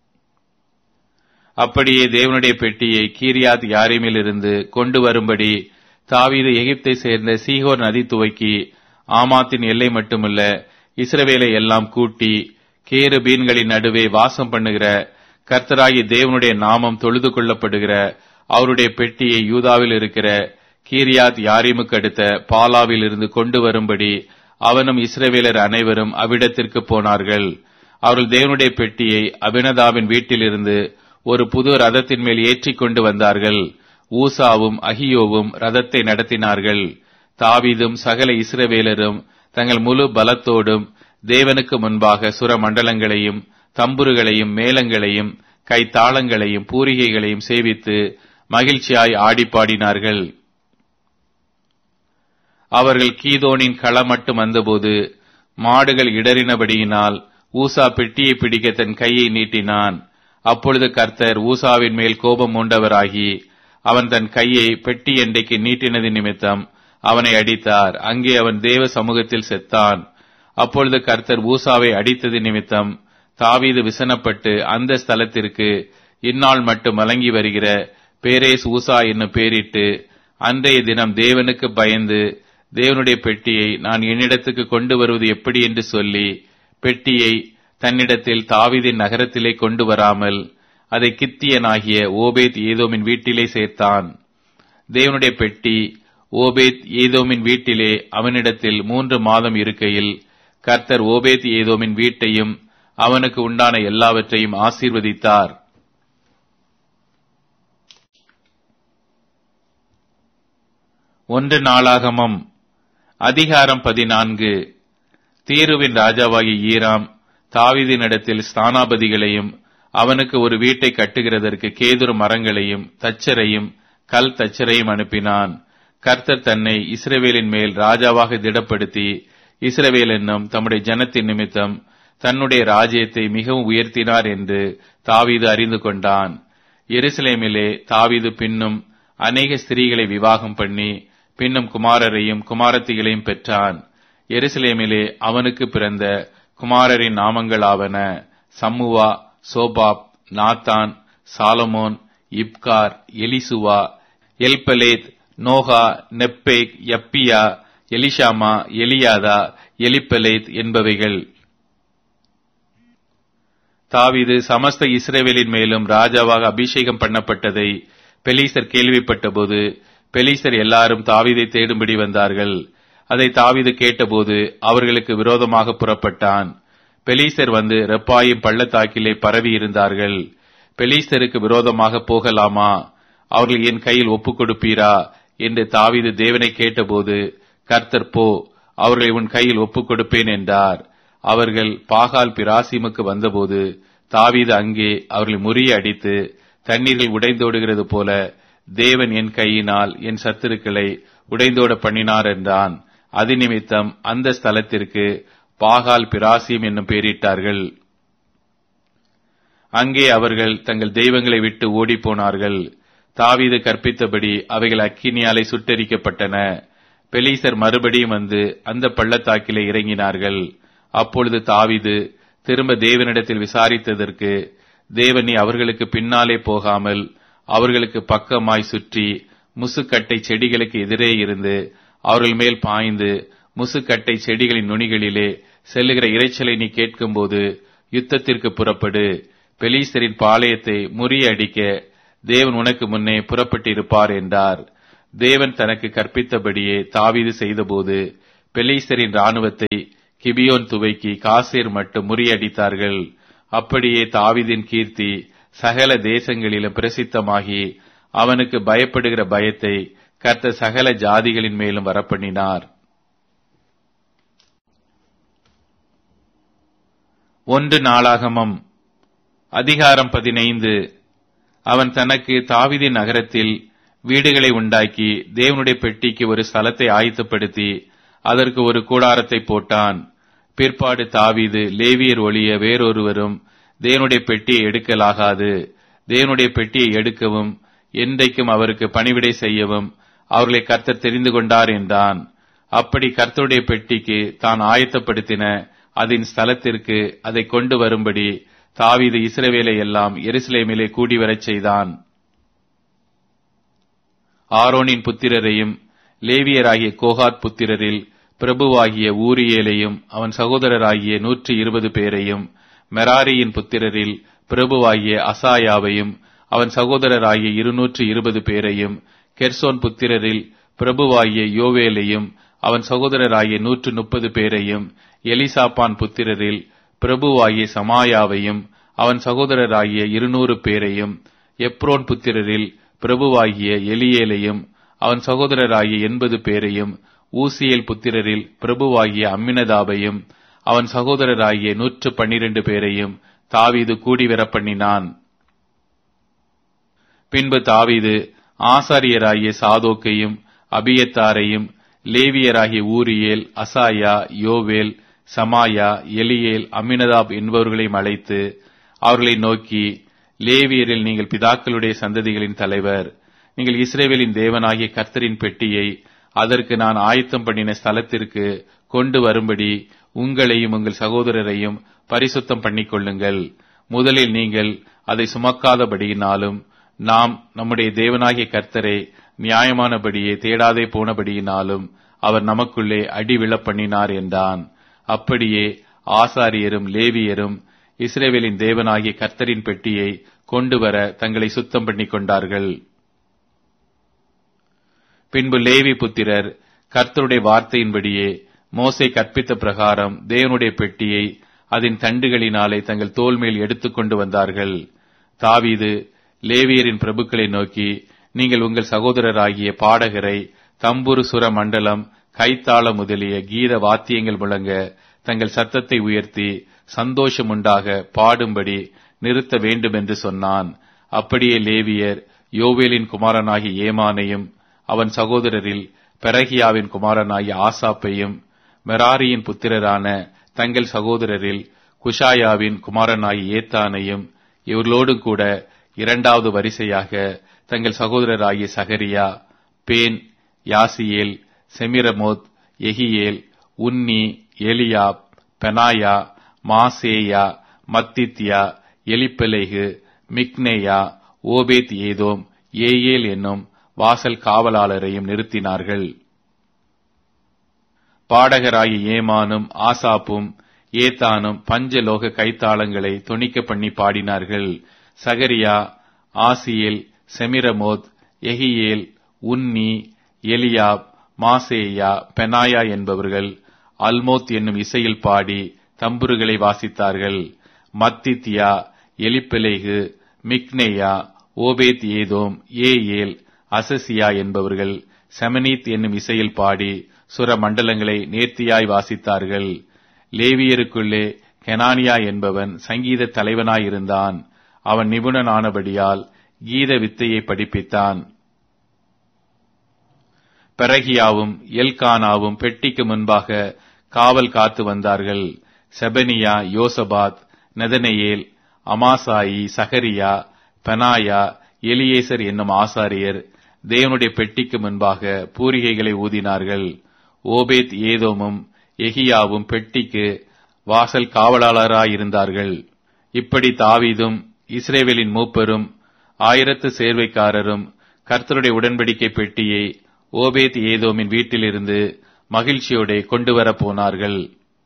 அப்படியே தேவனுடைய பெட்டியை கீரியாத் யாரீமிலிருந்து கொண்டு வரும்படி தாவீது எகிப்தை சேர்ந்த சீகோர் நதி துவக்கி ஆமாத்தின் எல்லை மட்டுமல்ல இஸ்ரவேலை எல்லாம் கூட்டி கேருபீன்களின் நடுவே வாசம் பண்ணுகிற கர்த்தராகிய தேவனுடைய நாமம் தொழுது கொள்ளப்படுகிற அவருடைய பெட்டியை யூதாவில் இருக்கிற கீரியாத் யாரீமுக்கு அடுத்த பாலாவில் இருந்து கொண்டு வரும்படி அவனும் இஸ்ரவேலர் அனைவரும் அவ்விடத்திற்கு போனார்கள். அவர்கள் தேவனுடைய பெட்டியை அபினதாவின் வீட்டிலிருந்து ஒரு புது ரதத்தின் மேல் ஏற்றிக் கொண்டு வந்தார்கள். ஊசாவும் அகியோவும் ரதத்தை நடத்தினார்கள். தாவீதும் சகல இஸ்ரவேலரும் தங்கள் முழு பலத்தோடும் தேவனுக்கு முன்பாக சுர மண்டலங்களையும் தம்புருகளையும் மேளங்களையும் கைத்தாளங்களையும் பூரிகைகளையும் சேவித்து மகிழ்ச்சியாய் ஆடிப்பாடினார்கள். அவர்கள் கீதோனின் களம் மட்டும் வந்தபோது மாடுகள் இடறினபடியினால் ஊசா பெட்டியை பிடிக்க தன் கையை நீட்டினான். அப்பொழுது கர்த்தர் ஊசாவின் மேல் கோபம் மூண்டவராகி அவன் தன் கையை பெட்டி எண்டைக்கு நீட்டினது நிமித்தம் அவனை அடித்தார். அங்கே அவன் தேவ சமூகத்தில் செத்தான். அப்பொழுது கர்த்தர் ஊசாவை அடித்தது நிமித்தம் தாவீது விசனப்பட்டு அந்த ஸ்தலத்திற்கு இந்நாள் மட்டும் வழங்கி வருகிற பேரேஸ் ஊசா என்னும் பேரிட்டு அன்றைய தினம் தேவனுக்கு பயந்து தேவனுடைய பெட்டியை நான் என்னிடத்துக்கு கொண்டு வருவது எப்படி என்று சொல்லி பெட்டியை தன்னிடத்தில் தாவீதின் நகரத்திலே கொண்டு வராமல் அதை கித்தியனாகிய ஓபேத் ஏதோமின் வீட்டிலே சேர்த்தான். தேவனுடைய பெட்டி ஓபேத் ஏதோமின் வீட்டிலே அவனிடத்தில் மூன்று மாதம் இருக்கையில் கர்த்தர் ஓபேத் ஏதோமின் வீட்டையும் அவனுக்கு உண்டான எல்லாவற்றையும் ஆசீர்வதித்தார். ஒன்று நாளாகமம் அதிகாரம் பதினான்கு. தீருவின் ராஜாவாகிய ஈராம் தாவீதினிடத்தில் ஸ்தானாபதிகளையும் அவனுக்கு ஒரு வீட்டை கட்டுகிறதற்கு கேதுரு மரங்களையும் தச்சரையும் கல் தச்சரையும் அனுப்பினான். கர்த்தர் தன்னை இஸ்ரவேலின் மேல் ராஜாவாக திடப்படுத்தி இஸ்ரவேல் என்னும் தம்முடைய ஜனத்தின் நிமித்தம் தன்னுடைய ராஜ்யத்தை மிகவும் உயர்த்தினார் என்று தாவீது அறிந்து கொண்டான். எருசலேமிலே தாவீது பின்னும் அநேக ஸ்திரீகளை விவாகம் பண்ணி பின்னும் குமாரரையும் குமாரத்திகளையும் பெற்றான். எருசலேமிலே அவனுக்கு பிறந்த குமாரரின் நாமங்களாவன சம்முவா, சோபாப், Nathan, Solomon, இப்கார், எலிசுவா, Eliphalet, நோகா, நெப்பேக், யப்பியா, Elishama, Eliada, Eliphalet என்பவைகள். தாவீது சமஸ்த இஸ்ரவேலின் மேலும் ராஜாவாக அபிஷேகம் பண்ணப்பட்டதை பெலிஸ்தர் கேள்விப்பட்டபோது பெலிஸ்தர் எல்லாரும் தாவீதை தேடும்படி வந்தார்கள். அதை தாவீது கேட்டபோது அவர்களுக்கு விரோதமாக புறப்பட்டான். பெலிஸ்தர் வந்து ரெப்பாயிம் பள்ளத்தாக்கிலே பரவி இருந்தார்கள். பெலிஸ்தருக்கு விரோதமாக போகலாமா? அவர்கள் என் கையில் ஒப்புக் கொடுப்பீரா என்று தாவீது தேவனை கேட்டபோது கர்த்தர் போ, அவர்களை உன் கையில் ஒப்புக் கொடுப்பேன் என்றார். அவர்கள் பாகால் பிராசிமுக்கு வந்தபோது தாவீது அங்கே அவர்களை முறிய அடித்து தண்ணீர்கள் உடைந்தோடுகிறது போல தேவன் என் கையினால் என் சத்துருக்களை உடைந்தோட பண்ணினார் என்றான். அது நிமித்தம் அந்த ஸ்தலத்திற்கு பாகால் பிராசிம் என்னும் பெயரிட்டார்கள். அங்கே அவர்கள் தங்கள் தெய்வங்களை விட்டு ஓடிப்போனார்கள். தாவீது கற்பித்தபடி அவைகள் அக்கினியாலே சுட்டெரிக்கப்பட்டன. பெலிஸ்தர் மறுபடியும் வந்து அந்த பள்ளத்தாக்கிலே இறங்கினார்கள். அப்பொழுது தாவீது திரும்ப தேவனிடத்தில் விசாரித்ததற்கு தேவன் நீ அவர்களுக்கு பின்னாலே போகாமல் அவர்களுக்கு பக்கமாய் சுற்றி முசுக்கட்டை செடிகளுக்கு எதிரே இருந்து அவர்கள் மேல் பாய்ந்து முசுக்கட்டை செடிகளின் நுனிகளிலே செல்லுகிற இரைச்சலை நீ கேட்கும்போது யுத்தத்திற்கு புறப்படு. பெலிஸ்தரின் பாளையத்தை முறியடிக்க தேவன் உனக்கு முன்னே புறப்பட்டிருப்பார் என்றார். தேவன் தனக்கு கற்பித்தபடியே தாவீது செய்தபோது பெலிஸ்தரின் இராணுவத்தை கிபியோன் துவைக்கி காசேர் மட்டும் முறியடித்தார்கள். அப்படியே தாவீதின் கீர்த்தி சகல தேசங்களிலும் பிரசித்தமாகி அவனுக்கு பயப்படுகிற பயத்தை கர்த்தர் சகல ஜாதிகளின் மேலும் வரப்பண்ணினார். ஒன்று நாளாகமம் அதிகாரம் பதினைந்து. அவன் தனக்கு தாவீதின் நகரத்தில் வீடுகளை உண்டாக்கி தேவனுடைய பெட்டிக்கு ஒரு ஸ்தலத்தை ஆயத்தப்படுத்தி அதற்கு ஒரு கூடாரத்தை போட்டான். பிற்பாடு தாவீது, லேவியர் ஒழிய வேறொருவரும் தேவனுடைய பெட்டியை எடுக்கலாகாது, தேவனுடைய பெட்டியை எடுக்கவும் என்றைக்கும் அவருக்கு பணிவிடை செய்யவும் அவர்களை கர்த்தர் தெரிந்து கொண்டார் என்றான். அப்படி கர்த்தருடைய பெட்டிக்கு தான் ஆயத்தப்படுத்தின அதன் ஸ்தலத்திற்கு அதை கொண்டு வரும்படி தாவீது இஸ்ரவேலை எல்லாம் எருசலேமிலே கூடி வரச் செய்தான். ஆரோனின் புத்திரரையும் லேவியராகிய கோகாத் புத்திரரில் பிரபுவாகிய ஊரியேலையும் அவன் சகோதரராகிய நூற்றி இருபது பேரையும், மெராரியின் புத்திரரில் பிரபுவாகிய அசாயாவையும் அவன் சகோதரராகிய இருநூற்று இருபது பேரையும், கெர்சோன் புத்திரரில் பிரபுவாகிய யோவேலையும் அவன் சகோதரராகிய நூற்று முப்பது பேரையும், எலிசாப்பான் புத்திரரில் பிரபுவாகிய சமாயாவையும் அவன் சகோதரராகிய இருநூறு பேரையும், எப்ரோன் புத்திரரில் பிரபுவாகிய எலியேலையும் அவன் சகோதரராகிய எண்பது பேரையும், ஊசியேல் புத்திரரில் பிரபுவாகிய அம்மினதாபையும் அவன் சகோதரராகிய நூற்று பன்னிரண்டு பேரையும் தாவீது கூடிவர பண்ணினான். பின்பு தாவீது ஆசாரியராகிய சாதோக்கையும் அபியத்தாரையும், லேவியராகிய ஊரியேல், அசாயா, யோவேல், சமாயா, எலியேல், அம்மினதாப் என்பவர்களையும் அழைத்து அவர்களை நோக்கி, லேவியரில் நீங்கள் பிதாக்களுடைய சந்ததிகளின் தலைவர். நீங்கள் இஸ்ரவேலின் தேவனாகிய கர்த்தரின் பெட்டியை அதற்கு நான் ஆயத்தம் பண்ணின ஸ்தலத்திற்கு கொண்டு வரும்படி உங்களையும் உங்கள் சகோதரரையும் பரிசுத்தம் பண்ணிக் கொள்ளுங்கள். முதலில் நீங்கள் அதை சுமக்காதபடியினாலும் நாம் நம்முடைய தேவனாகிய கர்த்தரை நியாயமானபடியே தேடாதே போனபடியினாலும் அவர் நமக்குள்ளே அடி விழப் பண்ணினார் என்றான். அப்படியே ஆசாரியரும் லேவியரும் இஸ்ரவேலின் தேவனாகிய கர்த்தரின் பெட்டியை கொண்டு வர தங்களை சுத்தம் பண்ணிக் கொண்டார்கள். பின்பு லேவி புத்திரர் கர்த்தருடைய வார்த்தையின்படியே மோசே கற்பித்த பிரகாரம் தேவனுடைய பெட்டியை அதன் தண்டுகளினாலே தங்கள் தோள் மேல் எடுத்துக் கொண்டு வந்தார்கள். தாவீது லேவியரின் பிரபுக்களை நோக்கி, நீங்கள் உங்கள் சகோதரராகிய பாடகரை தம்புரு சுர மண்டலம் கைத்தாள முதலிய கீத வாத்தியங்கள் முழங்க தங்கள் சத்தத்தை உயர்த்தி சந்தோஷம் உண்டாக பாடும்படி நிறுத்த வேண்டும் என்று சொன்னான். அப்படியே லேவியர் யோவேலின் குமாரனாகிய ஏமானையும் அவன் சகோதரரில் பெரகியாவின் குமாரனாகிய ஆசாப்பையும், மெராரியின் புத்திரரான தங்கள் சகோதரரில் குஷாயாவின் குமாரனாகிய ஏத்தானையும், இவர்களோடு கூட இரண்டாவது வரிசையாக தங்கள் சகோதரராகிய சகரியா, பேன், யாசியேல், செமிரமோத், எகியேல், உன்னி, எலியாப், பெனாயா, மாசேயா, மத்தித்யா, எலிப்பெலேகு, மிக்னேயா, ஓபேத் ஏதோம், ஏயேல் என்னும் வாசல் காவலாளரையும் நிறுத்தினார்கள். பாடகராகிய ஏமானும் ஆசாப்பும் ஏத்தானும் பஞ்சலோக கைத்தாளங்களை தொனிக்க பண்ணி பாடினார்கள். சகரியா, ஆசியேல், செமிரமோத், எகியேல், உன்னி, எலியாப், மாசேயா, பெனாயா என்பவர்கள் அல்மோத் என்னும் இசையில் பாடி தம்புருகளை வாசித்தார்கள். மத்தித்யா, எலிப்பெலேகு, மிக்னேயா, ஓபேத் ஏதோம், ஏயேல், அசசியா என்பவர்கள் செமனீத் என்னும் இசையில் பாடி சுர மண்டலங்களை நேர்த்தியாய் வாசித்தார்கள். லேவியருக்குள்ளே கெனானியா என்பவன் சங்கீத தலைவனாயிருந்தான். அவன் நிபுணனானபடியால் கீத வித்தையை படிப்பித்தான். பெரகியாவும் எல்கானாவும் பெட்டிக்கு முன்பாக காவல் காத்து வந்தார்கள். செபனியா, யோசபாத், நெதனெயேல், அமாசாயி, சகரியா, பெனாயா, எலியேசர் என்னும் ஆசாரியர் தேவனுடைய பெட்டிக்கு முன்பாக பூரிகைகளை ஊதினார்கள். ஓபேத் ஏதோமும் எகியாவும் பெட்டிக்கு வாசல் காவலாளராயிருந்தார்கள். இப்படி தாவீதும் இஸ்ரவேலின் மூப்பரும் ஆயிரத்து சேர்வைக்காரரும் கர்த்தருடைய உடன்படிக்கை பெட்டியை ஓபேத் ஏதோமின் வீட்டிலிருந்து மகிழ்ச்சியோட கொண்டு வர போனார்கள்.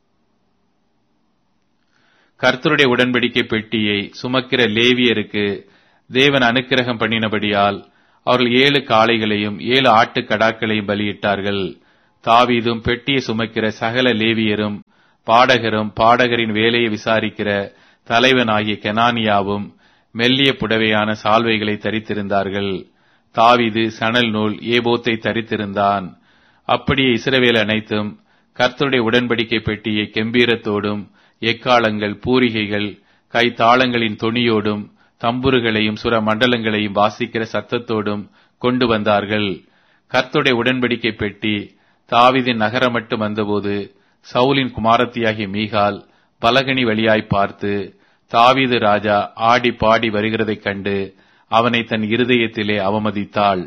கர்த்தருடைய உடன்படிக்கை பெட்டியை சுமக்கிற லேவியருக்கு தேவன் அனுக்கிரகம் பண்ணினபடியால் அவர்கள் ஏழு காளைகளையும் ஏழு ஆட்டுக்கடாக்களையும் பலியிட்டார்கள். தாவீதும் பெட்டியை சுமக்கிற சகல லேவியரும் பாடகரும் பாடகரின் வேலையை விசாரிக்கிற தலைவனாகிய கெனானியாவும் மெல்லிய புடவையான சால்வைகளை தரித்திருந்தார்கள். தாவீது சணல் நூல் ஏபோத்தை தரித்திருந்தான். அப்படியே இஸ்ரவேல் அனைத்தும் கர்த்தருடைய உடன்படிக்கை பெட்டியை கெம்பீரத்தோடும் எக்காளங்கள் பூரிகைகள் கைத்தாளங்களின் தொனியோடும் தம்புருகளையும் சுர மண்டலங்களையும் வாசிக்கிற சத்தத்தோடும் கொண்டு வந்தார்கள். கர்த்தருடைய உடன்படிக்கை பெட்டி தாவீதின் நகரம் மட்டும் வந்தபோது சவுலின் குமாரத்தியாகிய மீகால் பலகனி வழியாய் பார்த்து தாவீது ராஜா ஆடி பாடி வருகிறதைக் கண்டு அவனை தன் இருதயத்திலே அவமதித்தாள்.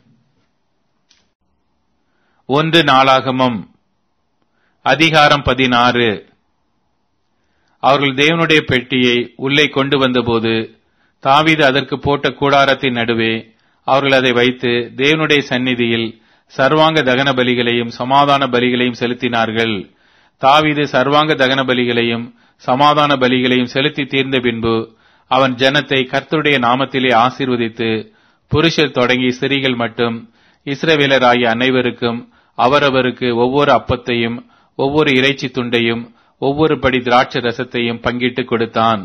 ஒன்று நாளாகமம் அதிகாரம் பதினாறு. அவர்கள் தேவனுடைய பெட்டியை உள்ளே கொண்டு வந்தபோது தாவீது அதற்கு போட்ட கூடாரத்தின் நடுவே அவர்கள் அதை வைத்து தேவனுடைய சந்நிதியில் சர்வாங்க தகன பலிகளையும் சமாதான பலிகளையும் செலுத்தினார்கள். தாவீது சர்வாங்க தகன பலிகளையும் சமாதான பலிகளையும் செலுத்தி தீர்ந்த பின்பு அவன் ஜனத்தை கர்த்தருடைய நாமத்திலே ஆசீர்வதித்து புருஷர் தொடங்கி ஸ்திரீகள் மட்டும் இஸ்ரவேலராகிய அனைவருக்கும் அவரவருக்கு ஒவ்வொரு அப்பத்தையும் ஒவ்வொரு இறைச்சி துண்டையும் ஒவ்வொரு படி திராட்சை ரசத்தையும் பங்கிட்டு கொடுத்தான்.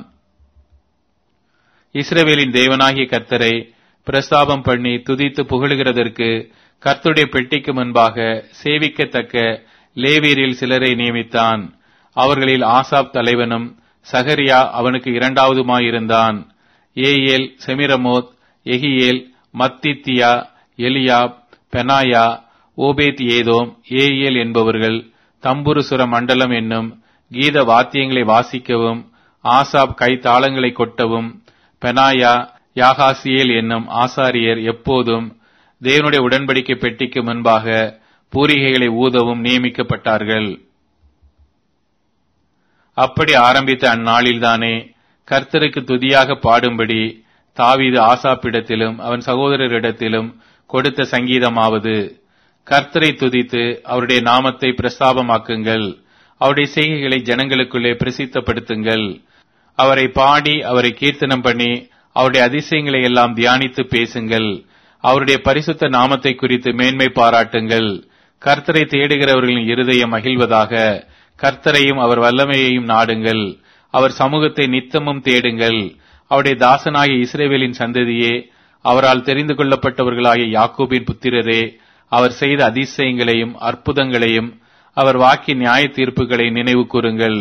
இஸ்ரவேலின் தேவனாகிய கர்த்தரை பிரஸ்தாபம் பண்ணி துதித்து புகழுகிறதற்கு கர்த்தருடைய பெட்டிக்கு முன்பாக சேவிக்கத்தக்க லேவியரில் சிலரை நியமித்தான். அவர்களில் ஆசாப் தலைவனும் சகரியா அவனுக்கு இரண்டாவதுமாயிருந்தான். ஏயேல், செமிரமோத், எகியேல், மத்தித்தியா, எலியாப், பெனாயா, ஓபேத் ஏதோம், ஏயேல் என்பவர்கள் தம்புரு சுர மண்டலம் என்னும் கீத வாத்தியங்களை வாசிக்கவும் ஆசாப் கைத்தாளங்களை கொட்டவும் பெனாயா யாகாசியேல் என்னும் ஆசாரியர் எப்போதும் தேவனுடைய உடன்படிக்கை பெட்டிக்கு முன்பாக பூரிகைகளை ஊதவும் நியமிக்கப்பட்டார்கள். அப்படி ஆரம்பித்த அந்நாளில்தானே கர்த்தருக்கு துதியாக பாடும்படி தாவீது ஆசாப்பிடத்திலும் அவன் சகோதரரிடத்திலும் கொடுத்த சங்கீதமாவது, கர்த்தரை துதித்து அவருடைய நாமத்தை பிரஸ்தாபமாக்குங்கள், அவருடைய செய்கைகளை ஜனங்களுக்குள்ளே பிரசித்தப்படுத்துங்கள். அவரை பாடி அவரை கீர்த்தனம் பண்ணி அவருடைய அதிசயங்களை எல்லாம் தியானித்து பேசுங்கள். அவருடைய பரிசுத்த நாமத்தை குறித்து மேன்மை பாராட்டுங்கள். கர்த்தரை தேடுகிறவர்களின் இருதயம் மகிழ்வதாக. கர்த்தரையும் அவர் வல்லமையையும் நாடுங்கள். அவர் சமூகத்தை நித்தமும் தேடுங்கள். அவருடைய தாசனாகிய இஸ்ரவேலின் சந்ததியே, அவரால் தெரிந்து கொள்ளப்பட்டவர்களாகிய யாக்கோபின் புத்திரரே, அவர் செய்த அதிசயங்களையும் அற்புதங்களையும் அவர் வாக்கி நியாய தீர்ப்புகளை நினைவு கூறுங்கள்.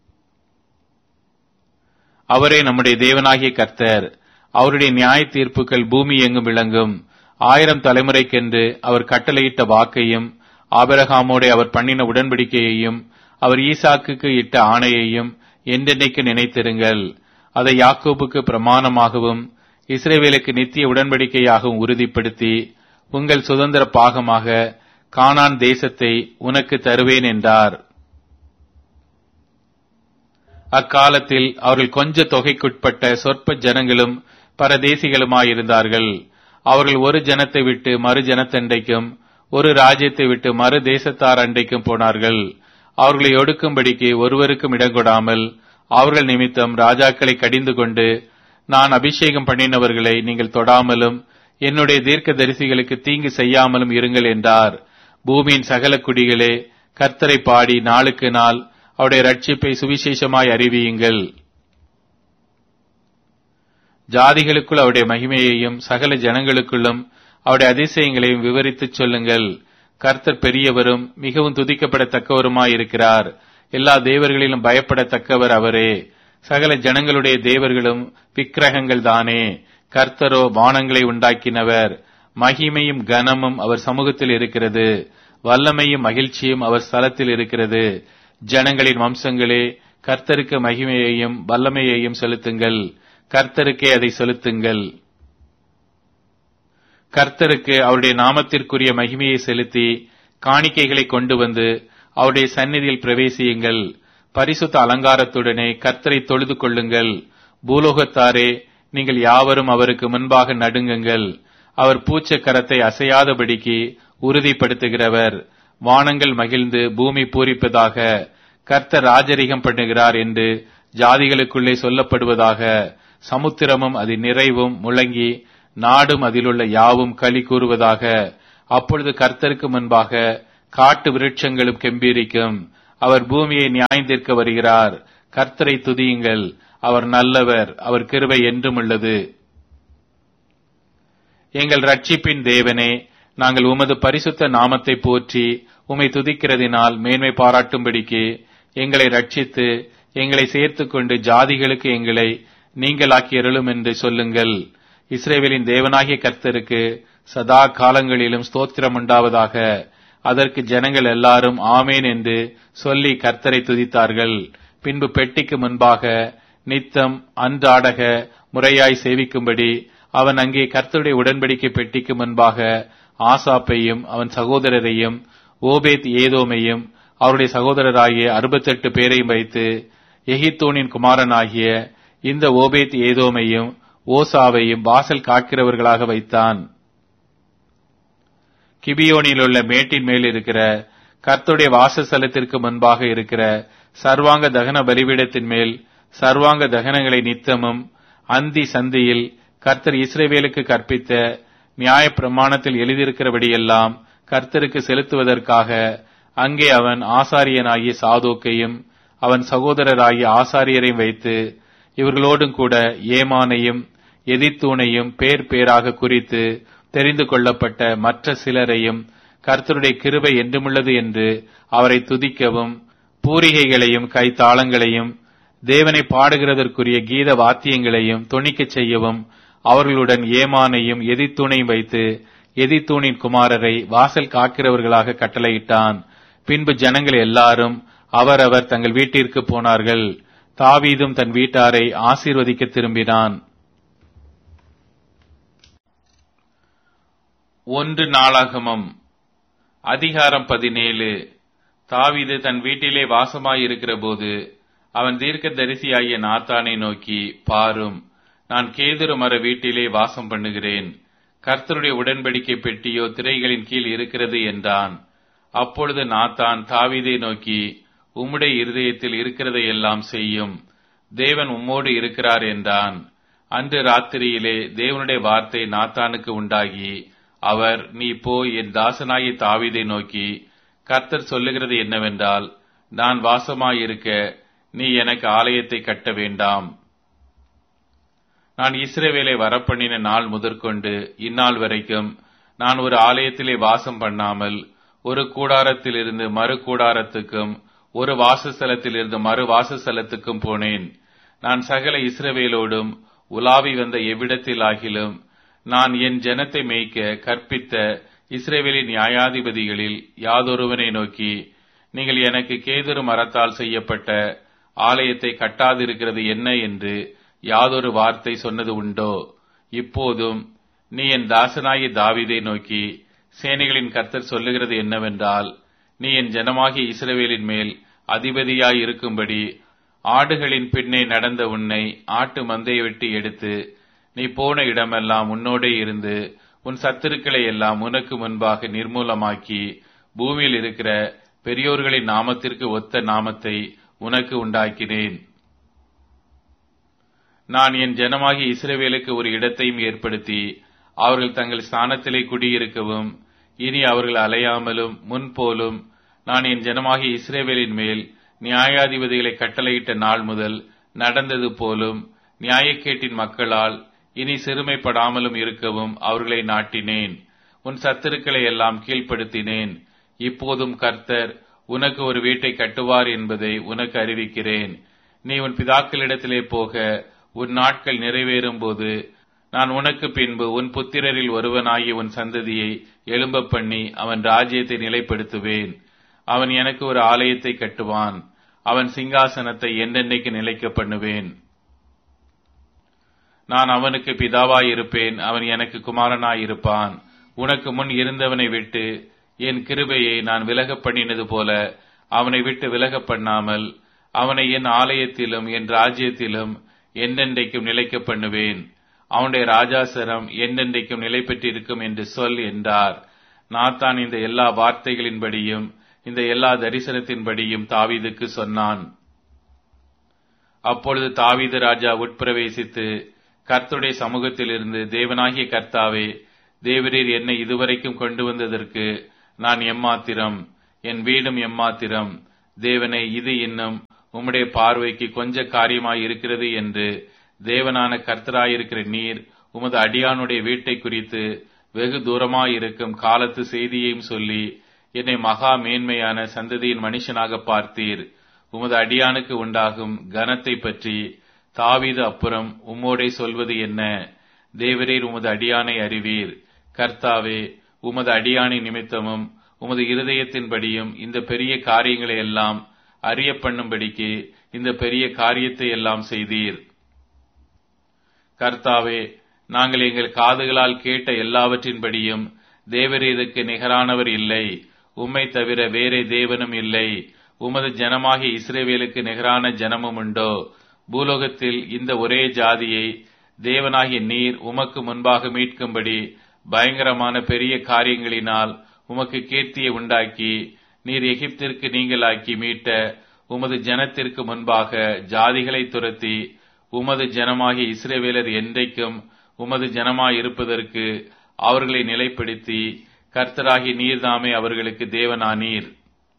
அவரே நம்முடைய தேவனாகிய கர்த்தர். அவருடைய நியாய தீர்ப்புகள் பூமி எங்கும் விளங்கும். ஆயிரம் தலைமுறைக்கென்று அவர் கட்டளையிட்ட வாக்கையும் ஆபிரகாமோடு அவர் பண்ணின உடன்படிக்கையையும் அவர் ஈசாக்குக்கு இட்ட ஆணையையும் என்றென்னைக்கு நினைத்திருங்கள். அதை யாக்கோபுக்கு பிரமாணமாகவும் இஸ்ரவேலுக்கு நித்திய உடன்படிக்கையாகவும் உறுதிப்படுத்தி உங்கள் சுதந்திர பாகமாக கானான் தேசத்தை உனக்கு தருவேன் என்றார். அக்காலத்தில் அவர்கள் கொஞ்ச தொகைக்குட்பட்ட சொற்ப ஜனங்களும் பரதேசிகளுமாயிருந்தார்கள். அவர்கள் ஒரு ஜனத்தை விட்டு மறு ஜனத்தண்டைக்கும் ஒரு ராஜ்யத்தை விட்டு மறு தேசத்தார் அண்டைக்கும் போனார்கள். அவர்களை ஒடுக்கும்படிக்கு ஒருவருக்கும் இடங்கொடாமல் அவர்கள் நிமித்தம் ராஜாக்களை கடிந்து கொண்டு, நான் அபிஷேகம் பண்ணினவர்களை நீங்கள் தொடாமலும் என்னுடைய தீர்க்க தரிசிகளுக்கு தீங்கு செய்யாமலும் இருங்கள் என்றார். பூமியின் சகல குடிகளே, கர்த்தரை பாடி நாளுக்கு நாள் அவருடைய ரட்சிப்பை சுவிசேஷமாய் அறிவியுங்கள். ஜாதிகளுக்குள் அவருடைய மகிமையையும் சகல ஜனங்களுக்குள்ளும் அவருடைய அதிசயங்களையும் விவரித்துச் சொல்லுங்கள். கர்த்தர் பெரியவரும் மிகவும் துதிக்கப்படத்தக்கவருமாயிருக்கிறார். எல்லா தேவர்களிலும் பயப்படத்தக்கவர் அவரே. சகல ஜனங்களுடைய தேவர்களும் விக்கிரகங்கள் தானே. கர்த்தரோ வானங்களை உண்டாக்கினவர். மகிமையும் கனமும் அவர் சமூகத்தில் இருக்கிறது. வல்லமையும் மகிழ்ச்சியும் அவர் ஸ்தலத்தில் இருக்கிறது. ஜனங்களின் வம்சங்களே, கர்த்தருக்கு மகிமையையும் வல்லமையையும் செலுத்துங்கள். கர்த்தருக்கே அதை செலுத்துங்கள். கர்த்தருக்கு அவருடைய நாமத்திற்குரிய மகிமையை செலுத்தி காணிக்கைகளை கொண்டு வந்து அவருடைய சந்நிதியில் பிரவேசியுங்கள். பரிசுத்த அலங்காரத்துடனே கர்த்தரை தொழுது கொள்ளுங்கள். பூலோகத்தாரே, நீங்கள் யாவரும் அவருக்கு முன்பாக நடுங்குங்கள். அவர் பூச்ச கரத்தை அசையாதபடிக்கு உறுதிப்படுத்துகிறவர். வானங்கள் மகிழ்ந்து பூமி பூரிப்பதாக. கர்த்தர் ராஜரிகம் பண்ணுகிறார் என்று ஜாதிகளுக்குள்ளே சொல்லப்படுவதாக. சமுத்திரமும் அது நிறைவும் முழங்கி நாடும் அதிலுள்ள யாவும் களி கூறுவதாக. அப்பொழுது கர்த்தருக்கு முன்பாக காட்டு விருட்சங்களும் கெம்பீரிக்கும். அவர் பூமியை நியாயந்தீர்க்க வருகிறார். கர்த்தரை துதியுங்கள், அவர் நல்லவர், அவர் கிருபை என்றும் உள்ளது. எங்கள் ரட்சிப்பின் தேவனே, நாங்கள் உமது பரிசுத்த நாமத்தை போற்றி உம்மை துதிக்கிறதினால் மேன்மை பாராட்டும்படிக்கு எங்களை ரட்சித்து எங்களை சேர்த்துக் கொண்டு ஜாதிகளுக்கு எங்களை நீங்களாக்கியருளும் என்று சொல்லுங்கள். இஸ்ரவேலின் தேவனாகிய கர்த்தருக்கு சதா காலங்களிலும் ஸ்தோத்திரம் உண்டாவதாக. அதற்கு ஜனங்கள் எல்லாரும் ஆமேன் என்று சொல்லி கர்த்தரை துதித்தார்கள். பின்பு பெட்டிக்கு முன்பாக நித்தம் அன்றாடக முறையாய் சேவிக்கும்படி அவன் அங்கே கர்த்தருடைய உடன்படிக்கை பெட்டிக்கு முன்பாக ஆசாப்பையும் அவன் சகோதரரையும் ஓபேத் ஏதோமையும் அவருடைய சகோதரராகிய அறுபத்தெட்டு பேரையும் வைத்து எகித்தோனின் குமாரனாகிய இந்த ஓபேத் ஏதோமையும் ஓசாவையும் வாசல் காக்கிறவர்களாக வைத்தான். கிபியோனில் உள்ள மேட்டின் மேல் இருக்கிற கர்த்தருடைய வாசஸ்தலத்திற்கு முன்பாக இருக்கிற சர்வாங்க தகன பலிபீடத்தின் மேல் சர்வாங்க தகனங்களை நித்தமும் அந்தி சந்தியில் கர்த்தர் இஸ்ரவேலுக்கு கற்பித்த நியாய பிரமாணத்தில் எழுதியிருக்கிறபடியெல்லாம் கர்த்தருக்கு செலுத்துவதற்காக அங்கே அவன் ஆசாரியனாகிய சாதோக்கையும் அவன் சகோதரராகிய ஆசாரியரையும் வைத்து இவர்களோடும் கூட ஏமானையும் எதித்தூனையும் பேர் பேராக குறித்து தெரிந்து கொள்ளப்பட்ட மற்ற சிலரையும் கர்த்தருடைய கிருபை என்றுமுள்ளது என்று அவரை துதிக்கவும் பூரிகைகளையும் கைத்தாளங்களையும் தேவனை பாடுகிறதற்குரிய கீத வாத்தியங்களையும் தொனிக்கச் செய்யவும் அவர்களுடன் ஏமானையும் எதித்தூனையும் வைத்து எதித்தூனின் குமாரரை வாசல் காக்கிறவர்களாக கட்டளையிட்டான். பின்பு ஜனங்கள் எல்லாரும் அவரவர் தங்கள் வீட்டிற்கு போனார்கள். தாவீதும் தன் வீட்டாரை ஆசீர்வதிக்க திரும்பினான். ஒன்று நாளாகமம் அதிகாரம் பதினேழு. தாவீது தன் வீட்டிலே வாசமாயிருக்கிற போது அவன் தீர்க்க தரிசியாகிய நாத்தானை நோக்கி, பாரும், நான் கேதுரு மர வீட்டிலே வாசம் பண்ணுகிறேன். கர்த்தருடைய உடன்படிக்கை பெட்டியோ திரைகளின் கீழ் இருக்கிறது என்றான். அப்பொழுது நாத்தான் தாவீதை நோக்கி, உம்முடைய இருதயத்தில் இருக்கிறதையெல்லாம் செய்யும், தேவன் உம்மோடு இருக்கிறார் என்றான். அன்று ராத்திரியிலே தேவனுடைய வார்த்தை நாத்தானுக்கு உண்டாகி, அவர், நீ போய் என் தாசனாகிய தாவீதை நோக்கி, கர்த்தர் சொல்லுகிறது என்னவென்றால், நான் வாசமாயிருக்க நீ எனக்கு ஆலயத்தை கட்ட வேண்டாம். நான் இஸ்ரவேலை வரப்பண்ணின நாள் முதற்கொண்டு இந்நாள் வரைக்கும் நான் ஒரு ஆலயத்திலே வாசம் பண்ணாமல் ஒரு கூடாரத்திலிருந்து மறு கூடாரத்துக்கும் ஒரு வாசஸ்தலத்திலிருந்து மறு வாசஸ்தலத்துக்கும் போனேன். நான் சகல இஸ்ரவேலோடும் உலாவி வந்த எவ்விடத்திலாகிலும் நான் என் ஜனத்தை மேய்க்க கற்பித்த இஸ்ரவேலின் நியாயாதிபதிகளில் யாதொருவனை நோக்கி, நீங்கள் எனக்கு கேதுரு மரத்தால் செய்யப்பட்ட ஆலயத்தை கட்டாதிருக்கிறது என்ன என்று யாதொரு வார்த்தை சொன்னது உண்டோ? இப்போதும் நீ என் தாசனாகிய தாவீதை நோக்கி, சேனைகளின் கர்த்தர் சொல்லுகிறது என்னவென்றால், நீ என் ஜனமாகிய இஸ்ரவேலின் மேல் அதிபதியாய் இருக்கும்படி ஆடுகளின் பின்னே நடந்த உன்னை ஆட்டு மந்தையை விட்டு எடுத்து நீ போன இடமெல்லாம் உன்னோடே இருந்து உன் சத்துருக்களை எல்லாம் உனக்கு முன்பாக நிர்மூலமாக்கி பூமியில் இருக்கிற பெரியோர்களின் நாமத்திற்கு ஒத்த நாமத்தை உனக்கு உண்டாக்கினேன். நான் என் ஜனமாகிய இஸ்ரவேலுக்கு ஒரு இடத்தையும் ஏற்படுத்தி அவர்கள் தங்கள் ஸ்தானத்திலே குடியிருக்கவும் இனி அவர்கள் அலையாமலும் முன்போலும் நான் என் ஜனமாகிய இஸ்ரவேலின் மேல் நியாயாதிபதிகளை கட்டளையிட்ட நாள் முதல் நடந்தது போலும் நியாயக்கேட்டின் மக்களால் இனி சிறுமைப்படாமலும் இருக்கவும் அவர்களை நாட்டினேன். உன் சத்துருக்களை எல்லாம் கீழ்ப்படுத்தினேன். இப்போதும் கர்த்தர் உனக்கு ஒரு வீட்டை கட்டுவார் என்பதை உனக்கு அறிவிக்கிறேன். நீ உன் பிதாக்களிடத்திலே போக உன் நாட்கள் நிறைவேறும் போது நான் உனக்கு பின்பு உன் புத்திரரில் ஒருவனாகி உன் சந்ததியை எழும்ப பண்ணி அவன் ராஜ்யத்தை நிலைப்படுத்துவேன். அவன் எனக்கு ஒரு ஆலயத்தை கட்டுவான். அவன் சிங்காசனத்தை என்றென்றைக்கு நிலைக்க பண்ணுவேன். நான் அவனுக்கு பிதாவாயிருப்பேன், அவன் எனக்கு குமாரனாயிருப்பான். உனக்கு முன் இருந்தவனை விட்டு என் கிருபையை நான் விலக பண்ணினது போல அவனை விட்டு விலக பண்ணாமல் அவனை என் ஆலயத்திலும் என் ராஜ்யத்திலும் என்றென்றைக்கும் நிலைக்க பண்ணுவேன். அவனுடைய ராஜாசரம் என்றென்றைக்கும் நிலை பெற்றிருக்கும் என்று சொல் என்றார். நாத்தான் இந்த எல்லா வார்த்தைகளின்படியும் இந்த எல்லா தரிசனத்தின்படியும் தாவீதுக்கு சொன்னான். அப்பொழுது தாவீது ராஜா உட்பிரவேசித்து கர்த்தருடைய சமூகத்திலிருந்து, தேவனாகிய கர்த்தாவே, தேவரீர் என்னை இதுவரைக்கும் கொண்டு வந்ததற்கு நான் எம்மாத்திரம், என் வீடும் எம்மாத்திரம். தேவனே, இது இன்னும் உம்முடைய பார்வைக்கு கொஞ்ச காரியமாய் இருக்கிறது என்று தேவனான கர்த்தராயிருக்கிற நீர் உமது அடியானுடைய வீட்டை குறித்து வெகு தூரமாயிருக்கும் காலத்து செய்தியையும் சொல்லி என்னை மகா மேன்மையான சந்ததியின் மனுஷனாக பார்த்தீர். உமது அடியானுக்கு உண்டாகும் கனத்தை பற்றி தாவீது அப்புறம் உம்மோடே சொல்வது என்ன? தேவரீர் உமது அடியானை அறிவீர். கர்த்தாவே, உமது அடியானை நிமித்தமும் உமது இருதயத்தின்படியும் இந்த பெரிய காரியங்களை எல்லாம் அறிய பண்ணும்படிக்கு இந்த பெரிய காரியத்தை எல்லாம் செய்தீர். கர்த்தாவே, நாங்கள் எங்கள் காதுகளால் கேட்ட எல்லாவற்றின்படியும் தேவரீருக்கு நிகரானவர் இல்லை. உம்மை தவிர வேறே தேவனும் இல்லை. உமது ஜனமாகிய இஸ்ரவேலுக்கு நிகரான ஜனமும் உண்டோ? பூலோகத்தில் இந்த ஒரே ஜாதியை தேவனாகிய நீர் உமக்கு முன்பாக மீட்கும்படி பயங்கரமான பெரிய காரியங்களினால் உமக்கு கீர்த்தியை உண்டாக்கி நீர் எகிப்திற்கு நீங்களாக்கி மீட்ட உமது ஜனத்திற்கு முன்பாக ஜாதிகளை துரத்தி உமது ஜனமாகிய இஸ்ரவேலர் என்றைக்கும் உமது ஜனமாய் இருப்பதற்கு அவர்களை நிலைப்படுத்தி கர்த்தராகி நீர்தாமே அவர்களுக்கு தேவனானீர்.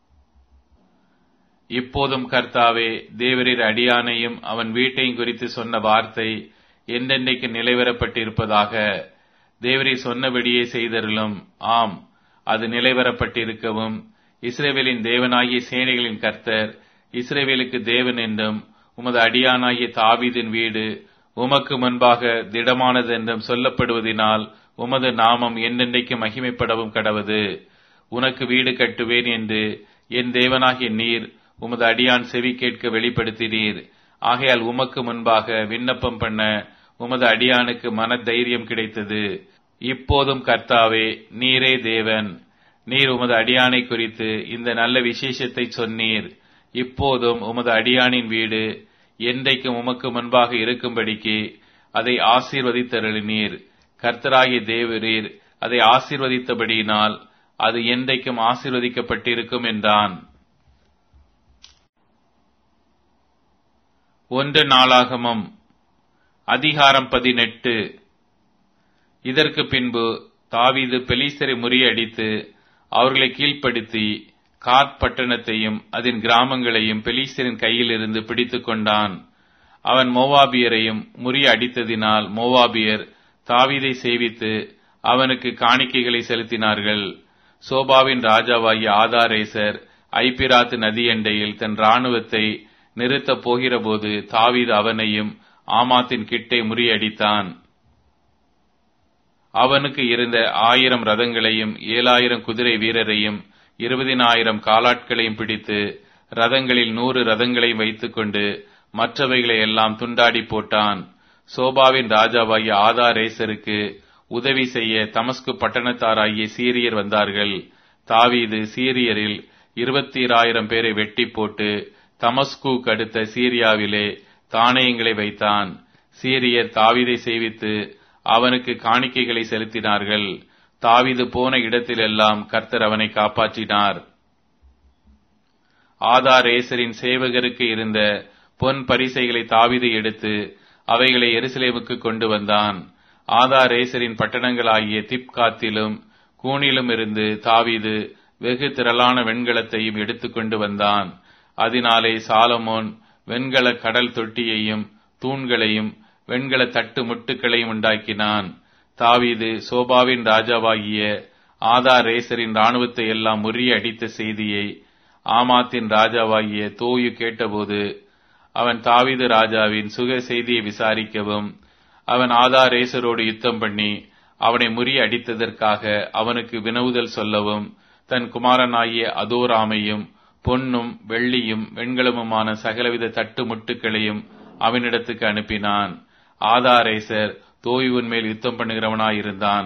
இப்போதும் கர்த்தாவே, தேவரீர் அடியானையும் அவன் வீட்டையும் குறித்து சொன்ன வார்த்தை என்றென்றைக்கு நிலைவரப்பட்டிருப்பதாக. தேவரீர் சொன்னபடியே செய்தருளும். ஆம், அது நிலைவரப்பட்டிருக்கவும் இஸ்ரவேலின் தேவனாகிய சேனைகளின் கர்த்தர் இஸ்ரவேலுக்கு தேவன் என்றும் உமது அடியானாகிய தாவீதின் வீடு உமக்கு முன்பாக திடமானது என்றும் சொல்லப்படுவதினால் உமது நாமம் என்றென்றைக்கு மகிமைப்படவும் கடவது. உனக்கு வீடு கட்டுவேன் என்று என் தேவனாகிய நீர் உமது அடியான் செவி கேட்க வெளிப்படுத்தினீர். ஆகையால் உமக்கு முன்பாக விண்ணப்பம் பண்ண உமது அடியானுக்கு மன தைரியம் கிடைத்தது. இப்போதும் கர்த்தாவே, நீரே தேவன். நீர் உமது அடியானை குறித்து இந்த நல்ல விசேஷத்தை சொன்னீர். இப்போதும் உமது அடியானின் வீடு என்றைக்கும் உமக்கு முன்பாக இருக்கும்படிக்கு அதை ஆசீர்வதித்தருளினீர். கர்த்தராகிய தேவரீர் அதை ஆசீர்வதித்தபடியினால் அது என்றைக்கும் ஆசீர்வதிக்கப்பட்டிருக்கும் என்றான். ஒன்று நாளாகமம் அதிகாரம் பதினெட்டு. இதற்கு பின்பு தாவீது பெலிஸ்தரை முறியடித்து அவர்களை கீழ்ப்படுத்தி காத் பட்டணத்தையும் அதன் கிராமங்களையும் பெலிஸ்தரின் கையில் இருந்து பிடித்துக் கொண்டான். அவன் மோவாபியரையும் முறியடித்ததினால் மோவாபியர் தாவீதை சேவித்து அவனுக்கு காணிக்கைகளை செலுத்தினார்கள். சோபாவின் ராஜாவாகிய ஆதாரேசர் ஐபிராத்து நதியண்டையில் தன் இராணுவத்தை நிறுத்தப் போகிறபோது தாவீது அவனையும் ஆமாத்தின் கிட்டே முறியடித்தான். அவனுக்கு இருந்த ஆயிரம் ரதங்களையும் ஏழாயிரம் குதிரை வீரரையும் இருபதினாயிரம் காலாட்களையும் பிடித்து ரதங்களில் நூறு ரதங்களையும் வைத்துக் கொண்டு மற்றவைகளை எல்லாம் துண்டாடி போட்டான். சோபாவின் ராஜாவாகிய ஆதாரேசருக்கு உதவி செய்ய தமஸ்கு பட்டணத்தாராகிய சீரியர் வந்தார்கள். தாவீது சீரியரில் இருபத்தீராயிரம் பேரை வெட்டி போட்டு தமஸ்கு அடுத்த சீரியாவிலே தானியங்களை வைத்தான். சீரியர் தாவீதை சேவித்து அவனுக்கு காணிக்கைகளை செலுத்தினார்கள். தாவீது போன இடத்திலெல்லாம் கர்த்தர் அவனை காப்பாற்றினார். ஆதாரேசரின் சேவகருக்கு இருந்த பொன் பரிசைகளை தாவீது எடுத்து அவைகளை எருசலேமுக்கு கொண்டு வந்தான். ஆதாரேசரின் பட்டணங்களாகிய திப்காத்திலும் கூனிலும் இருந்து தாவீது வெகு திரளான வெண்கலத்தையும் எடுத்துக்கொண்டு வந்தான். அதனாலே சாலமோன் வெண்கல கடல் தொட்டியையும் தூண்களையும் வெண்கல தட்டு முட்டுக்களையும் உண்டாக்கினான். தாவீது சோபாவின் ராஜாவாகிய ஆதாரேசரின் இராணுவத்தை எல்லாம் முறியடித்த செய்தியை ஆமாத்தின் ராஜாவாகிய தோயு கேட்டபோது அவன் தாவீது ராஜாவின் சுக செய்தியை விசாரிக்கவும் அவன் ஆதாரேசரோடு யுத்தம் பண்ணி அவனை முறியடித்ததற்காக அவனுக்கு வினவுதல் சொல்லவும் தன் குமாரனாகிய அதோராமையும் பொன்னும் வெள்ளியும் வெண்கலமுமான சகலவித தட்டு முட்டுக்களையும் அவனிடத்துக்கு அனுப்பினான். ஆதாரேசர் தோயுவின் மேல் யுத்தம் பண்ணுகிறவனாயிருந்தான்.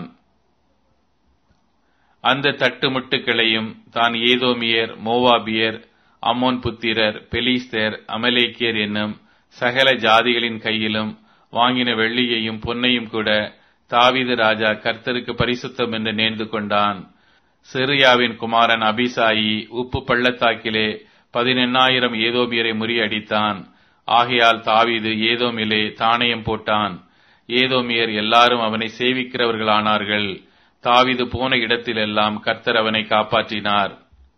அந்த தட்டு முட்டுக்களையும் தான் ஏதோமியர், மோவாபியர், அம்மோன் புத்திரர், பெலிஸ்தர், அமலேக்கியர் என்னும் சகல ஜாதிகளின் கையிலும் வாங்கின வெள்ளியையும் பொன்னையும் கூட தாவீது ராஜா கர்த்தருக்கு பரிசுத்தம் என்று நேர்ந்து கொண்டான். சிரியாவின் குமாரன் அபிசாயி உப்பு பள்ளத்தாக்கிலே பதினெண்ணாயிரம் ஏதோமியரை முறியடித்தான். ஆகையால் தாவீது ஏதோமிலே தானியம் போட்டான். ஏதோமியர் எல்லாரும் அவனை சேவிக்கிறவர்களானார்கள். தாவீது போன இடத்திலெல்லாம் கர்த்தர் அவனை காப்பாற்றினார்.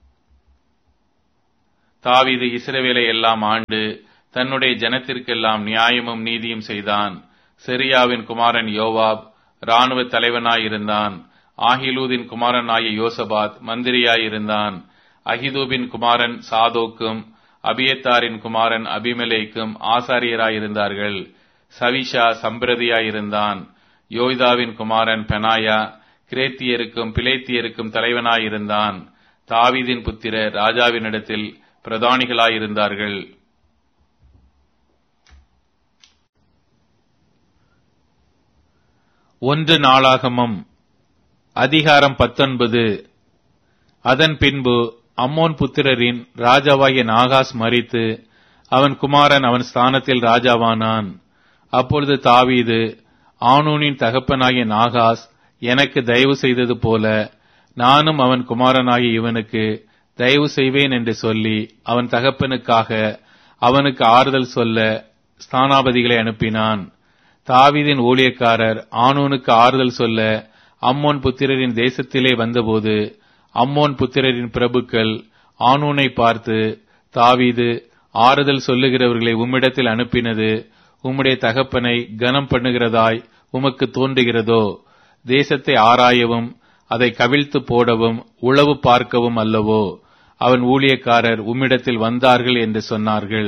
தாவீது இஸ்ரவேலை எல்லாம் ஆண்டு தன்னுடைய ஜனத்திற்கெல்லாம் நியாயமும் நீதியும் செய்தான். செரியாவின் குமாரன் யோவாப் இராணுவ தலைவனாயிருந்தான். ஆகிலூதின் குமாரனாகிய யோசபாத் மந்திரியாயிருந்தான். அகிதூபின் குமாரன் சாதோக்கும் அபியத்தாரின் குமாரன் அபிமெலேக்கும் ஆசாரியராயிருந்தார்கள். சவிஷா சம்பிரதியாயிருந்தான். யோய்தாவின் குமாரன் பெனாயா கிரேத்தியருக்கும் பிலேத்தியருக்கும் தலைவனாயிருந்தான். தாவீதின் புத்திரர் ராஜாவினிடத்தில் பிரதானிகளாயிருந்தார்கள். ஒன்று நாளாகமம் அதிகாரம் பத்தொன்பது. அதன் பின்பு அம்மோன் புத்திரரின் ராஜாவாகிய நாகாஸ் மரித்து அவன் குமாரன் அவன் ஸ்தானத்தில் ராஜாவானான். அப்பொழுது தாவீது, ஆனூனின் தகப்பனாகிய நாகாஸ் எனக்கு தயவு செய்தது போல நானும் அவன் குமாரனாகிய இவனுக்கு தயவு செய்வேன் என்று சொல்லி அவன் தகப்பனுக்காக அவனுக்கு ஆறுதல் சொல்ல ஸ்தானாபதிகளை அனுப்பினான். தாவீதின் ஊழியக்காரர் ஆனூனுக்கு ஆறுதல் சொல்ல அம்மோன் புத்திரரின் தேசத்திலே வந்தபோது அம்மோன் புத்திரரின் பிரபுக்கள் ஆனூனை பார்த்து, தாவீது ஆறுதல் சொல்லுகிறவர்களை உம்மிடத்தில் அனுப்பினது உம்முடைய தகப்பனை கனம் பண்ணுகிறதாய் உமக்கு தோன்றுகிறதோ? தேசத்தை ஆராயவும் அதை கவிழ்த்து போடவும் உளவு பார்க்கவும் அல்லவோ அவன் ஊழியக்காரர் உம்மிடத்தில் வந்தார்கள் என்று சொன்னார்கள்.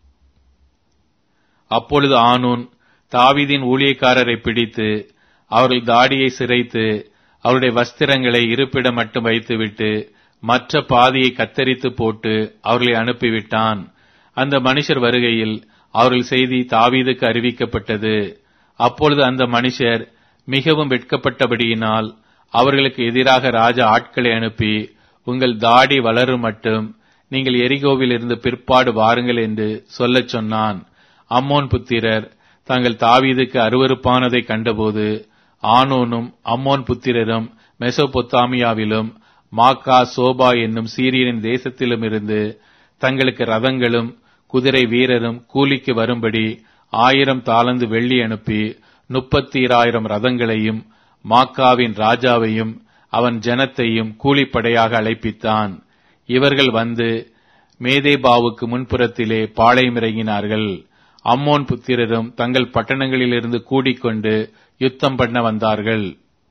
அப்பொழுது ஆனூன் தாவீதின் ஊழியக்காரரை பிடித்து அவர்கள் தாடியை சிரைத்து அவருடைய வஸ்திரங்களை இருப்பிடம் மட்டும் வைத்துவிட்டு மற்ற பாதியை கத்தரித்து போட்டு அவர்களை அனுப்பிவிட்டான். அந்த மனுஷர் வருகையில் அவர்கள் செய்தி தாவீதுக்கு அறிவிக்கப்பட்டது. அப்பொழுது அந்த மனுஷர் மிகவும் வெட்கப்பட்டபடியினால் அவர்களுக்கு எதிராக ராஜா ஆட்களை அனுப்பி, உங்கள் தாடி வளரும் மட்டும் நீங்கள் எரிகோவில் இருந்து பிற்பாடு வாருங்கள் என்று சொல்லச் சொன்னான். அம்மோன் புத்திரர் தாங்கள் தாவீதுக்கு அருவருப்பானதை கண்டபோது ஆனோனும் அம்மோன் புத்திரரும் மெசொப்பொத்தாமியாவிலும் மாக்கா சோபா என்னும் சீரியரின் தேசத்திலும் இருந்து தங்களுக்கு ரதங்களும் குதிரை வீரரும் கூலிக்கு வரும்படி ஆயிரம் தாலந்து வெள்ளி அனுப்பி முப்பத்தீராயிரம் ரதங்களையும் மாக்காவின் ராஜாவையும் அவன் ஜனத்தையும் கூலிப்படையாக அழைப்பித்தான். இவர்கள் வந்து மேதேபாவுக்கு முன்புறத்திலே பாளையமிறங்கினார்கள். அம்மோன் புத்திரரும் தங்கள் பட்டணங்களிலிருந்து கூடிக்கொண்டு யுத்தம் பண்ண வந்தார்கள்.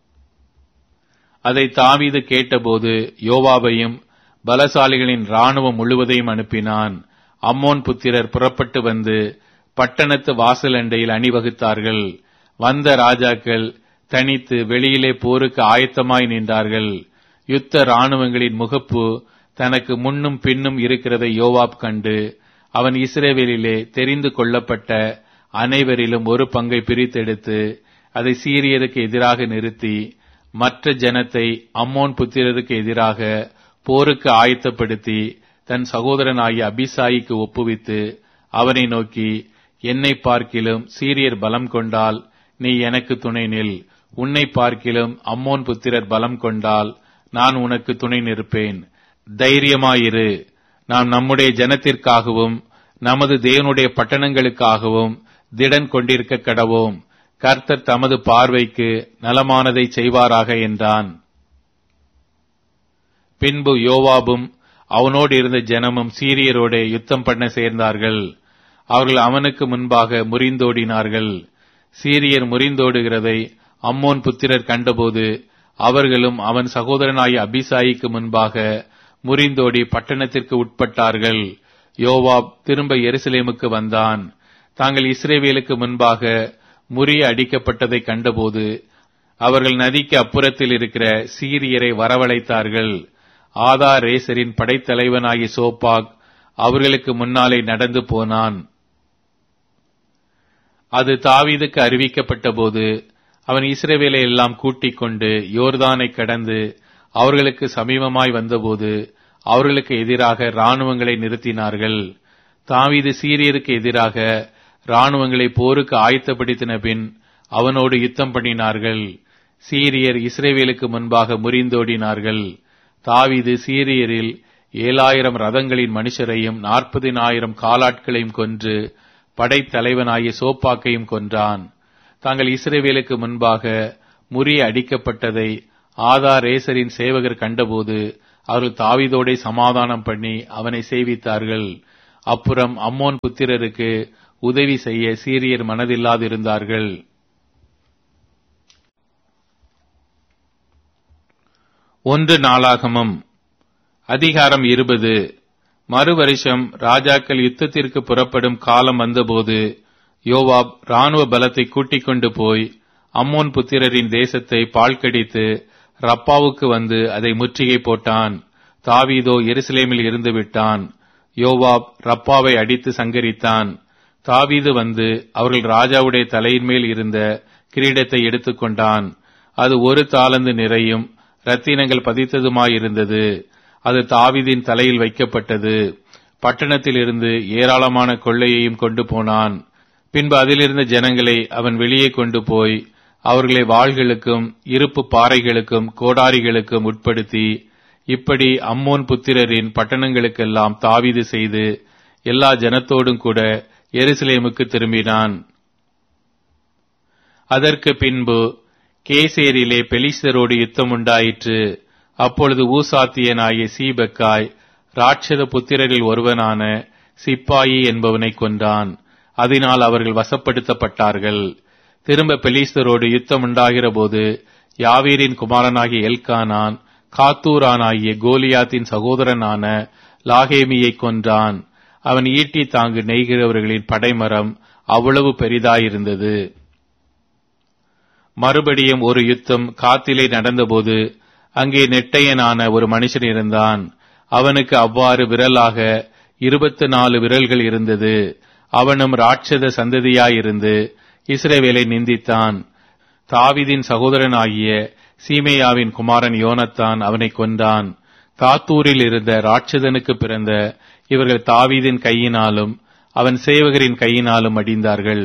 அதை தாவீது கேட்டபோது யோவாபையும் பலசாலிகளின் இராணுவம் முழுவதையும் அனுப்பினான். அம்மோன் புத்திரர் புறப்பட்டு வந்து பட்டணத்து வாசல் அண்டையில் அணிவகுத்தார்கள். வந்த ராஜாக்கள் தனித்து வெளியிலே போருக்கு ஆயத்தமாய் நின்றார்கள். யுத்த இராணுவங்களின் முகப்பு தனக்கு முன்னும் பின்னும் இருக்கிறதை யோவாப் கண்டு அவன் இஸ்ரவேலிலே தெரிந்து கொள்ளப்பட்ட அனைவரிலும் ஒரு பங்கை பிரித்தெடுத்து அதை சீரியருக்கு எதிராக நிறுத்தி மற்ற ஜனத்தை அம்மோன் புத்திரருக்கு எதிராக போருக்கு ஆயத்தப்படுத்தி தன் சகோதரனாகிய அபிசாயிக்கு ஒப்புவித்து அவனை நோக்கி, என்னை பார்க்கிலும் சீரியர் பலம் கொண்டால் நீ எனக்கு துணை நில், உன்னை பார்க்கிலும் அம்மோன் புத்திரர் பலம் கொண்டால் நான் உனக்கு துணை நிற்பேன். தைரியமாயிரு, நாம் நம்முடைய ஜனத்திற்காகவும் நமது தேவனுடைய பட்டணங்களுக்காகவும் திடன் கொண்டிருக்க கடவோம். கர்த்தர் தமது பார்வைக்கு நலமானதை செய்வாராக என்றான். பின்பு யோவாபும் அவனோடு இருந்த ஜனமும் சீரியரோட யுத்தம் பண்ண சேர்ந்தார்கள். அவர்கள் அவனுக்கு முன்பாக முறிந்தோடினார்கள். சீரியர் முறிந்தோடுகிறதை அம்மோன் புத்திரர் கண்டபோது அவர்களும் அவன் சகோதரனாகிய அபிசாயிக்கு முன்பாக முறிந்தோடி பட்டணத்திற்கு உட்பட்டார்கள். யோவாப் திரும்ப எருசலேமுக்கு வந்தான். தாங்கள் இஸ்ரவேலுக்கு முன்பாக முறிய அடிக்கப்பட்டதை கண்டபோது அவர்கள் நதிக்கு அப்புறத்தில் இருக்கிற சீரியரை வரவழைத்தார்கள். ஆதா ரேசரின் படைத்தலைவனாகிய சோப்பாக் அவர்களுக்கு முன்னாலே நடந்து போனான். அது தாவீதுக்கு அறிவிக்கப்பட்ட போது அவன் இஸ்ரவேலை எல்லாம் கூட்டிக் கொண்டு யோர்தானை கடந்து அவர்களுக்கு சமீபமாய் வந்தபோது அவர்களுக்கு எதிராக இராணுவங்களை நிறுத்தினார்கள். தாவீது சீரியருக்கு எதிராக இராணுவங்களை போருக்கு ஆயத்தப்படுத்தின பின் அவனோடு யுத்தம் பண்ணினார்கள். சீரியர் இஸ்ரவேலுக்கு முன்பாக முறிந்தோடினார்கள். தாவீது சீரியரில் ஏழாயிரம் ரதங்களின் மனுஷரையும் நாற்பதினாயிரம் காலாட்களையும் கொன்று படைத்தலைவனாகிய சோப்பாக்கையும் கொன்றான். தாங்கள் இஸ்ரவேலுக்கு முன்பாக முறிய அடிக்கப்பட்டதை ஆதாரேசரின் சேவகர் கண்டபோது அவர்கள் தாவீதோடே சமாதானம் பண்ணி அவனை சேவித்தார்கள். அப்புறம் அம்மோன் புத்திரருக்கு உதவி செய்ய சீரியர் மனதில்லாதிருந்தார்கள். ஒன்று நாளாகமம் அதிகாரம் இருபது. மறு வருஷம் ராஜாக்கள் யுத்தத்திற்கு புறப்படும் காலம் வந்தபோது யோவாப் ராணுவ பலத்தை கூட்டிக் கொண்டு போய் அம்மோன் புத்திரரின் தேசத்தை பாழ்கடித்து ரப்பாவுக்கு வந்து அதை முற்றுகை போட்டான். தாவீதோ எருசலேமில் இருந்து விட்டான். யோவாப் ரப்பாவை அடித்து சங்கரித்தான். தாவீது வந்து அவர்கள் ராஜாவுடைய தலையின் மேல் இருந்த கிரீடத்தை எடுத்துக்கொண்டான். அது ஒரு தாலந்து நிறையும் இரத்தினங்கள் பதித்ததுமாயிருந்தது. அது தாவீதின் தலையில் வைக்கப்பட்டது. பட்டணத்தில் இருந்து ஏராளமான கொள்ளையையும் கொண்டு போனான். பின்பு அதிலிருந்த ஜனங்களை அவன் வெளியே கொண்டு போய் அவர்களை வாள்களுக்கும் இருப்பு பாறைகளுக்கும் கோடாரிகளுக்கும் உட்படுத்தி இப்படி அம்மோன் புத்திரரின் பட்டணங்களுக்கெல்லாம் தாவீது செய்து எல்லா ஜனத்தோடும் கூட எருசலேமுக்கு திரும்பினான். அதற்கு பின்பு கேசேரிலே பெலிஸ்தரோடு யுத்தம் உண்டாயிற்று. அப்பொழுது ஊசாத்தியனாகிய சீபக்காய் ராட்சத புத்திரரில் ஒருவனான சிப்பாயி என்பவனை கொன்றான். அதனால் அவர்கள் வசப்படுத்தப்பட்டார்கள். திரும்ப பெலிஸ்தரோடு யுத்தம் உண்டாகிற போது யாவீரின் குமாரனாகிய எல்கானான் காத்தூரானாகிய கோலியாத்தின் சகோதரனான லாகேமியை கொன்றான். அவன் ஈட்டி தாங்கு நெய்கிறவர்களின் படைமரம் அவ்வளவு பெரிதாயிருந்தது. மறுபடியும் ஒரு யுத்தம் காத்திலே நடந்தபோது அங்கே நெட்டையனான ஒரு மனுஷன் இருந்தான். அவனுக்கு அவ்வாறு விரலாக இருபத்து நாலு விரல்கள் இருந்தது. அவனும் ராட்சத சந்ததியாயிருந்து இஸ்ரவேலை நிந்தித்தான். தாவீதின் சகோதரனாகிய சீமேயாவின் குமாரன் யோனத்தான் அவனை கொன்றான். காத்தூரில் இருந்த ராட்சதனுக்கு பிறந்த இவர்கள் தாவீதின் கையினாலும் அவன் சேவகரின் கையினாலும் அடிந்தார்கள்.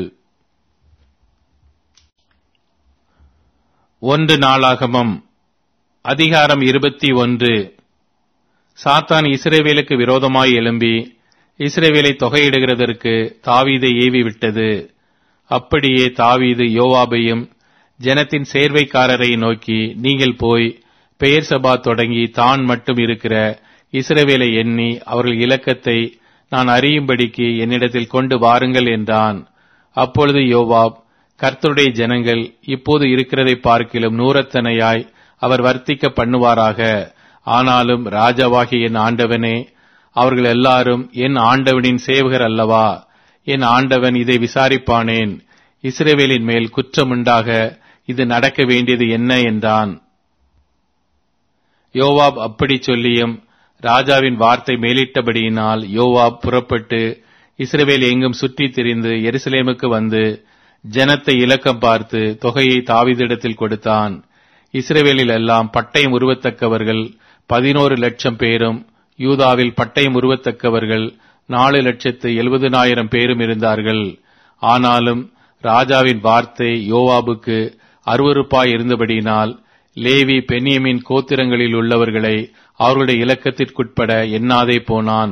ஒன்று நாளாகமம் அதிகாரம் இருபத்தி ஒன்று. சாத்தான் இஸ்ரவேலுக்கு விரோதமாய் எழும்பி இஸ்ரவேலை தொகையிடுகிறதற்கு தாவீதை ஏவி விட்டது. அப்படியே தாவீது யோவாபையும் ஜனத்தின் சேர்வைக்காரரை நோக்கி, நீங்கள் போய் பெயர்சபா தொடங்கி தான் மட்டும் இருக்கிற இஸ்ரவேலை எண்ணி அவர்கள் இலக்கத்தை நான் அறியும்படிக்கு என்னிடத்தில் கொண்டு வாருங்கள் என்றான். அப்பொழுது யோவாப், கர்த்தருடைய ஜனங்கள் இப்போது இருக்கிறதை பார்க்கிலும் நூறத்தனையாய் அவர் வர்த்திக்க பண்ணுவாராக. ஆனாலும் ராஜாவாகிய என் ஆண்டவனே, அவர்கள் எல்லாரும் என் ஆண்டவனின் சேவகர் அல்லவா? என் ஆண்டவன் இதை விசாரிப்பானேன்? இஸ்ரவேலின் மேல் குற்றமுண்டாக இது நடக்க வேண்டியது என்ன என்றான். யோவாப் அப்படி சொல்லியும் ராஜாவின் வார்த்தை மேலிட்டபடியினால் யோவாப் புறப்பட்டு இஸ்ரவேல் எங்கும் சுற்றித் திரிந்து எருசலேமுக்கு வந்து ஜனத்தை இலக்கம் பார்த்து தொகையை தாவீதிடத்தில் கொடுத்தான். இஸ்ரவேலில் எல்லாம் பட்டயம் உருவத்தக்கவர்கள் பதினோரு லட்சம் பேரும் யூதாவில் பட்டயம் உருவத்தக்கவர்கள் நாலு லட்சத்து எழுபதுனாயிரம் பேரும் இருந்தார்கள். ஆனாலும் ராஜாவின் வார்த்தை யோவாபுக்கு அருவருப்பாய் இருந்தபடியினால் லேவி பென்யமீன் கோத்திரங்களில் உள்ளவர்களை அவர்களுடைய இலக்கத்திற்குட்பட எண்ணாதே போனான்.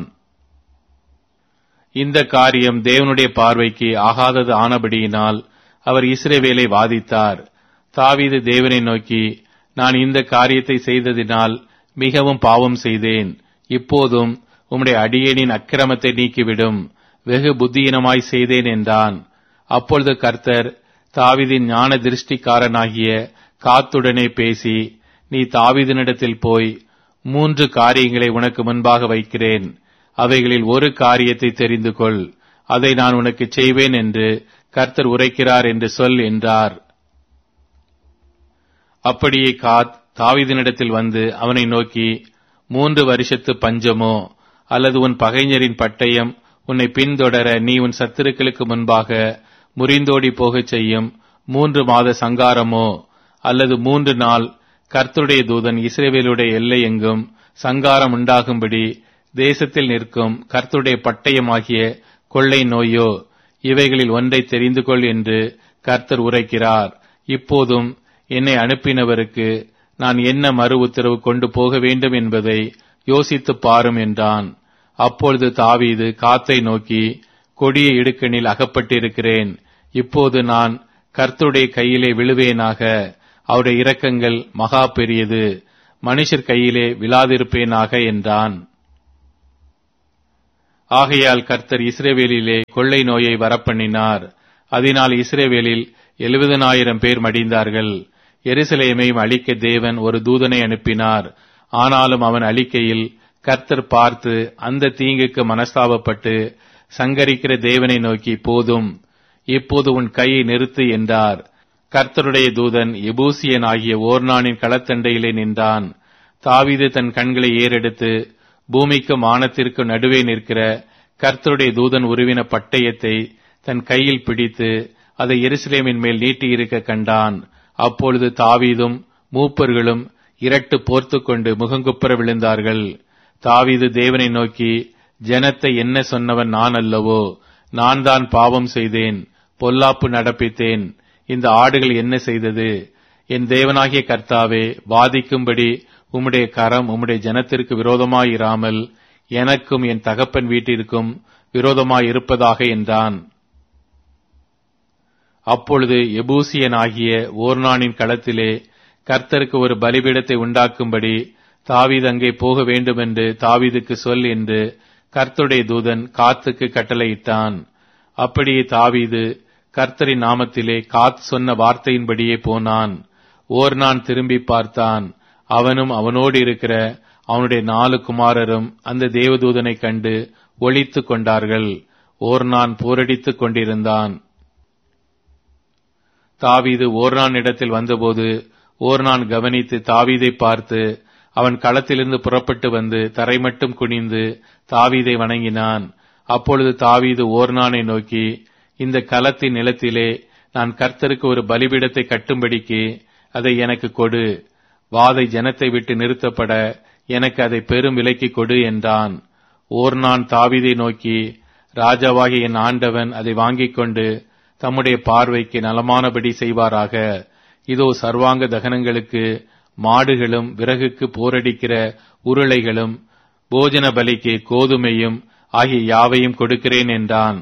இந்த காரியம் தேவனுடைய பார்வைக்கு ஆகாதது ஆனபடியினால் அவர் இஸ்ரவேலை வாதித்தார். தாவீது தேவனை நோக்கி, நான் இந்த காரியத்தை செய்ததினால் மிகவும் பாவம் செய்தேன். இப்போதும் உம்முடைய அடியேனின் அக்கிரமத்தை நீக்கிவிடும், வெகு புத்தியினமாய் செய்தேன் என்றான். அப்பொழுது கர்த்தர் தாவீதின் ஞான திருஷ்டிக்காரனாகிய காத்துடனே பேசி, நீ தாவீதினிடத்தில் போய் மூன்று காரியங்களை உனக்கு முன்பாக வைக்கிறேன். அவைகளில் ஒரு காரியத்தை தெரிந்து கொள், அதை நான் உனக்கு செய்வேன் என்று கர்த்தர் உரைக்கிறார் என்று சொல் என்றார். அப்படியே காத் தாவீதினிடத்தில் வந்து அவனை நோக்கி, மூன்று வருஷத்து பஞ்சமோ அல்லது உன் பகைஞரின் பட்டயம் உன்னை பின்தொடர நீ உன் சத்துருக்களுக்கு முன்பாக முறிந்தோடி போகச் செய்யும் மூன்று மாத சங்காரமோ அல்லது மூன்று நாள் கர்த்தருடைய தூதன் இஸ்ரவேலுடைய எல்லை எங்கும் சங்காரம் உண்டாகும்படி தேசத்தில் நிற்கும் கர்த்தருடைய பட்டயமாகிய கொள்ளை நோயோ, இவைகளில் ஒன்றை தெரிந்து கொள் என்று கர்த்தர் உரைக்கிறார். இப்போதும் என்னை அனுப்பினவருக்கு நான் என்ன மறு உத்தரவு கொண்டு போக வேண்டும் என்பதை யோசித்துப் பாரும் என்றான். அப்பொழுது தாவீது காத்தை நோக்கி, கொடிய இடுக்கணில் அகப்பட்டிருக்கிறேன். இப்போது நான் கர்த்தருடைய கையிலே விழுவேனாக. அவருடைய இரக்கங்கள் மகா பெரியது, மனுஷர் கையிலே விழாதிருப்பேனாக என்றான். ஆகையால் கர்த்தர் இஸ்ரவேலிலே கொள்ளை நோயை வரப்பண்ணினார். அதனால் இஸ்ரவேலில் எழுபதனாயிரம் பேர் மடிந்தார்கள். எருசலேமையும் அழிக்க தேவன் ஒரு தூதனை அனுப்பினார். ஆனாலும் அவன் அழிக்கையில் கர்த்தர் பார்த்து அந்த தீங்குக்கு மனஸ்தாபப்பட்டு சங்கரிக்கிற தேவனை நோக்கி, போதும், இப்போது உன் கையை நிறுத்து என்றார். கர்த்தருடைய தூதன் எபூசியன் ஆகிய ஓர்னானின் களத்தண்டையிலே நின்றான். தாவீது தன் கண்களை ஏறெடுத்து பூமிக்கு வானத்திற்கு நடுவே நிற்கிற கர்த்தருடைய தூதன் உருவின பட்டயத்தை தன் கையில் பிடித்து அதை எருசலேமின் மேல் நீட்டியிருக்க கண்டான். அப்பொழுது தாவீதும் மூப்பர்களும் இரட்டு போர்த்து கொண்டு முகங்குப்புற விழுந்தார்கள். தாவீது தேவனை நோக்கி, ஜனத்தை என்ன சொன்னவன் நான் அல்லவோ? நான் தான் பாவம் செய்தேன், பொல்லாப்பு நடப்பித்தேன். இந்த ஆடுகள் என்ன செய்தது? என் தேவனாகிய கர்த்தாவே, வாதிக்கும்படி உம்முடைய கரம் உம்முடைய ஜனத்திற்கு விரோதமாயிராமல் எனக்கும் என் தகப்பன் வீட்டிற்கும் விரோதமாயிருப்பதாக என்றான். அப்பொழுது எபூசியன் ஆகிய ஓர்னானின் களத்திலே கர்த்தருக்கு ஒரு பலிபீடத்தை உண்டாக்கும்படி தாவீது அங்கே போக வேண்டுமென்று தாவீதுக்கு சொல் என்று கர்த்தருடைய தூதன் காத்துக்கு கட்டளையிட்டான். அப்படியே தாவீது கர்த்தரின் நாமத்திலே காத் சொன்ன வார்த்தையின்படியே போனான். ஓர்னான் திரும்பி பார்த்தான். அவனும் அவனோடு இருக்கிற அவனுடைய நாலு குமாரரும் அந்த தேவதூதனை கண்டு ஒளித்துக் கொண்டார்கள். ஓர்னான் போரடித்துக் கொண்டிருந்தான். தாவீது ஓர்னான் இடத்தில் வந்தபோது ஓர்னான் கவனித்து தாவீதை பார்த்து அவன் களத்திலிருந்து புறப்பட்டு வந்து தரை மட்டும் குனிந்து தாவீதை வணங்கினான். அப்பொழுது தாவீது ஓர்னானை நோக்கி, இந்த களத்தின் நிலத்திலே நான் கர்த்தருக்கு ஒரு பலிபீடத்தை கட்டும்படிக்கு அதை எனக்கு கொடு. வாதை ஜனத்தை விட்டு நிறுத்தப்பட எனக்கு அதை பெரும் விலைக்கு கொடு என்றான். ஓர்னான் தாவீதை நோக்கி, ராஜாவாகிய என் ஆண்டவன் அதை வாங்கிக் கொண்டு தம்முடைய பார்வைக்கு நலமானபடி செய்வாராக. இதோ சர்வாங்க தகனங்களுக்கு மாடுகளும் விறகுக்கு போரடிக்கிற உருளைகளும் போஜன பலிக்கு கோதுமையும் ஆகிய யாவையும் கொடுக்கிறேன் என்றான்.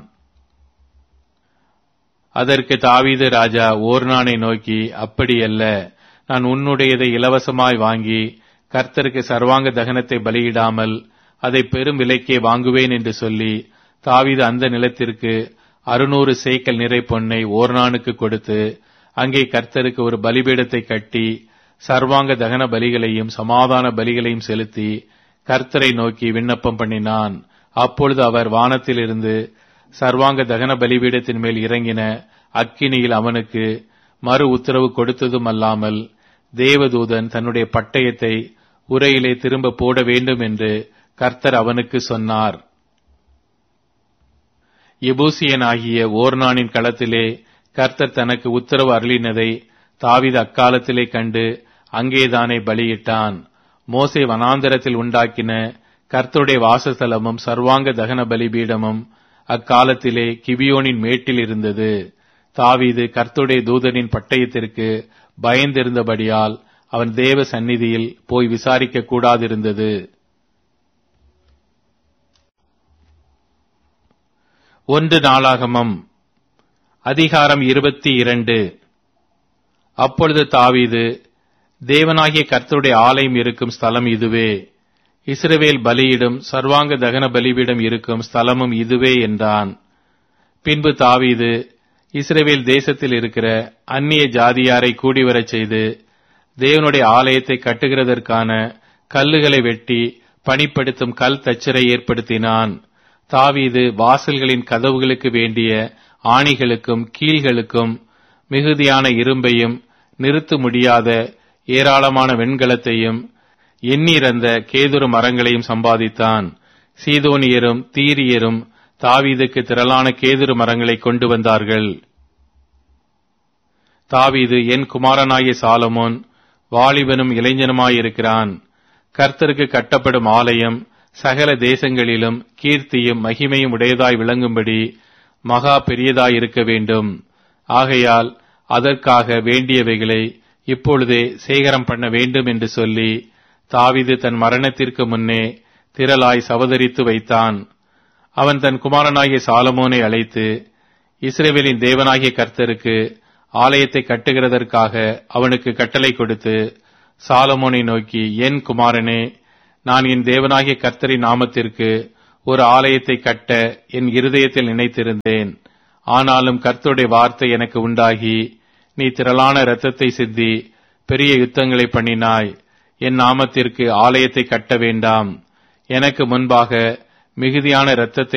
அதற்கு தாவீது ராஜா ஓர்னானை நோக்கி, அப்படியல்ல, நான் உன்னுடையதை இலவசமாய் வாங்கி கர்த்தருக்கு சர்வாங்க தகனத்தை பலியிடாமல் அதை பெரும் விலைக்கே வாங்குவேன் என்று சொல்லி தாவீது அந்த நிலத்திற்கு அறுநூறு சேக்கல் நிறை பொன்னை ஓர்னானுக்கு கொடுத்து அங்கே கர்த்தருக்கு ஒரு பலிபீடத்தை கட்டி சர்வாங்க தகன பலிகளையும் சமாதான பலிகளையும் செலுத்தி கர்த்தரை நோக்கி விண்ணப்பம் பண்ணினான். அப்பொழுது அவர் வானத்திலிருந்து சர்வாங்க தகன பலிபீடத்தின் மேல் இறங்கின அக்கினியில் அவனுக்கு மறு உத்தரவு கொடுத்ததும் அல்லாமல் தேவதூதன் தன்னுடைய பட்டயத்தை உரையிலே திரும்ப போட வேண்டும் என்று கர்த்தர் அவனுக்கு சொன்னார். எபூசியன் ஆகிய ஓர்னானின் களத்திலே கர்த்தர் தனக்கு உத்தரவு அருளினதை தாவீது அக்காலத்திலே கண்டு அங்கேதானே பலியிட்டான். மோசே வனாந்தரத்தில் உண்டாக்கின கர்த்தருடைய வாசஸ்தலமும் சர்வாங்க தகன பலிபீடமும் அக்காலத்திலே கிபியோனின் மேட்டில் இருந்தது. தாவீது கர்த்தருடைய தூதனின் பட்டயத்திற்கு பயந்திருந்தபடியால் அவன் தேவ சந்நிதியில் போய் விசாரிக்க கூடாதிருந்தது. ஒன்று நாளாகமம் அதிகாரம் இருபத்தி இரண்டு. அப்பொழுது தாவீது, தேவனாகிய கர்த்தருடைய ஆலயம் இருக்கும் ஸ்தலம் இதுவே, இஸ்ரவேல் பலியிடும் சர்வாங்க தகன பலிபீடம் இருக்கும் ஸ்தலமும் இதுவே என்றான். பின்பு தாவீது இஸ்ரவேல் தேசத்தில் இருக்கிற அந்நிய ஜாதியாரை கூடிவரச் செய்து தேவனுடைய ஆலயத்தை கட்டுகிறதற்கான கல்லுகளை வெட்டி பணிப்படுத்தும் கல் தச்சரை ஏற்படுத்தினான். தாவீது வாசல்களின் கதவுகளுக்கு வேண்டிய ஆணிகளுக்கும் கீழ்களுக்கும் மிகுதியான இரும்பையும் நிறுத்த முடியாத ஏராளமான வெண்கலத்தையும் எண்ணிறந்த கேதுரு மரங்களையும் சம்பாதித்தான். சீதோனியரும் தீரியரும் தாவீதுக்கு திரளான கேதுரு மரங்களை கொண்டு வந்தார்கள். தாவீது, என் குமாரனாகிய சாலமோன் வாலிபனும் இளைஞனுமாயிருக்கிறான். கர்த்தருக்கு கட்டப்படும் ஆலயம் சகல தேசங்களிலும் கீர்த்தியும் மகிமையும் உடையதாய் விளங்கும்படி மகா பெரியதாயிருக்க வேண்டும். ஆகையால் அதற்காக வேண்டியவைகளை இப்பொழுதே சேகரம் பண்ண வேண்டும் என்று சொல்லி தாவீது தன் மரணத்திற்கு முன்னே திரளாய் சவதரித்து வைத்தான். அவன் தன் குமாரனாகிய சாலமோனை அழைத்து, இஸ்ரவேலின் தேவனாகிய கர்த்தருக்கு ஆலயத்தை கட்டுகிறதற்காக அவனுக்கு கட்டளை கொடுத்து சாலமோனை நோக்கி, என் குமாரனே, நான் என் தேவனாகிய கர்த்தரின் நாமத்திற்கு ஒரு ஆலயத்தை கட்ட என் இருதயத்தில் நினைத்திருந்தேன். ஆனாலும் கர்த்தருடைய வார்த்தை எனக்கு உண்டாகி, நீ திரளான இரத்தத்தை சிந்தி பெரிய யுத்தங்களை பண்ணினாய். என் நாமத்திற்கு ஆலயத்தை கட்ட வேண்டாம். எனக்கு முன்பாக மிகுதியான இரத்தத்தை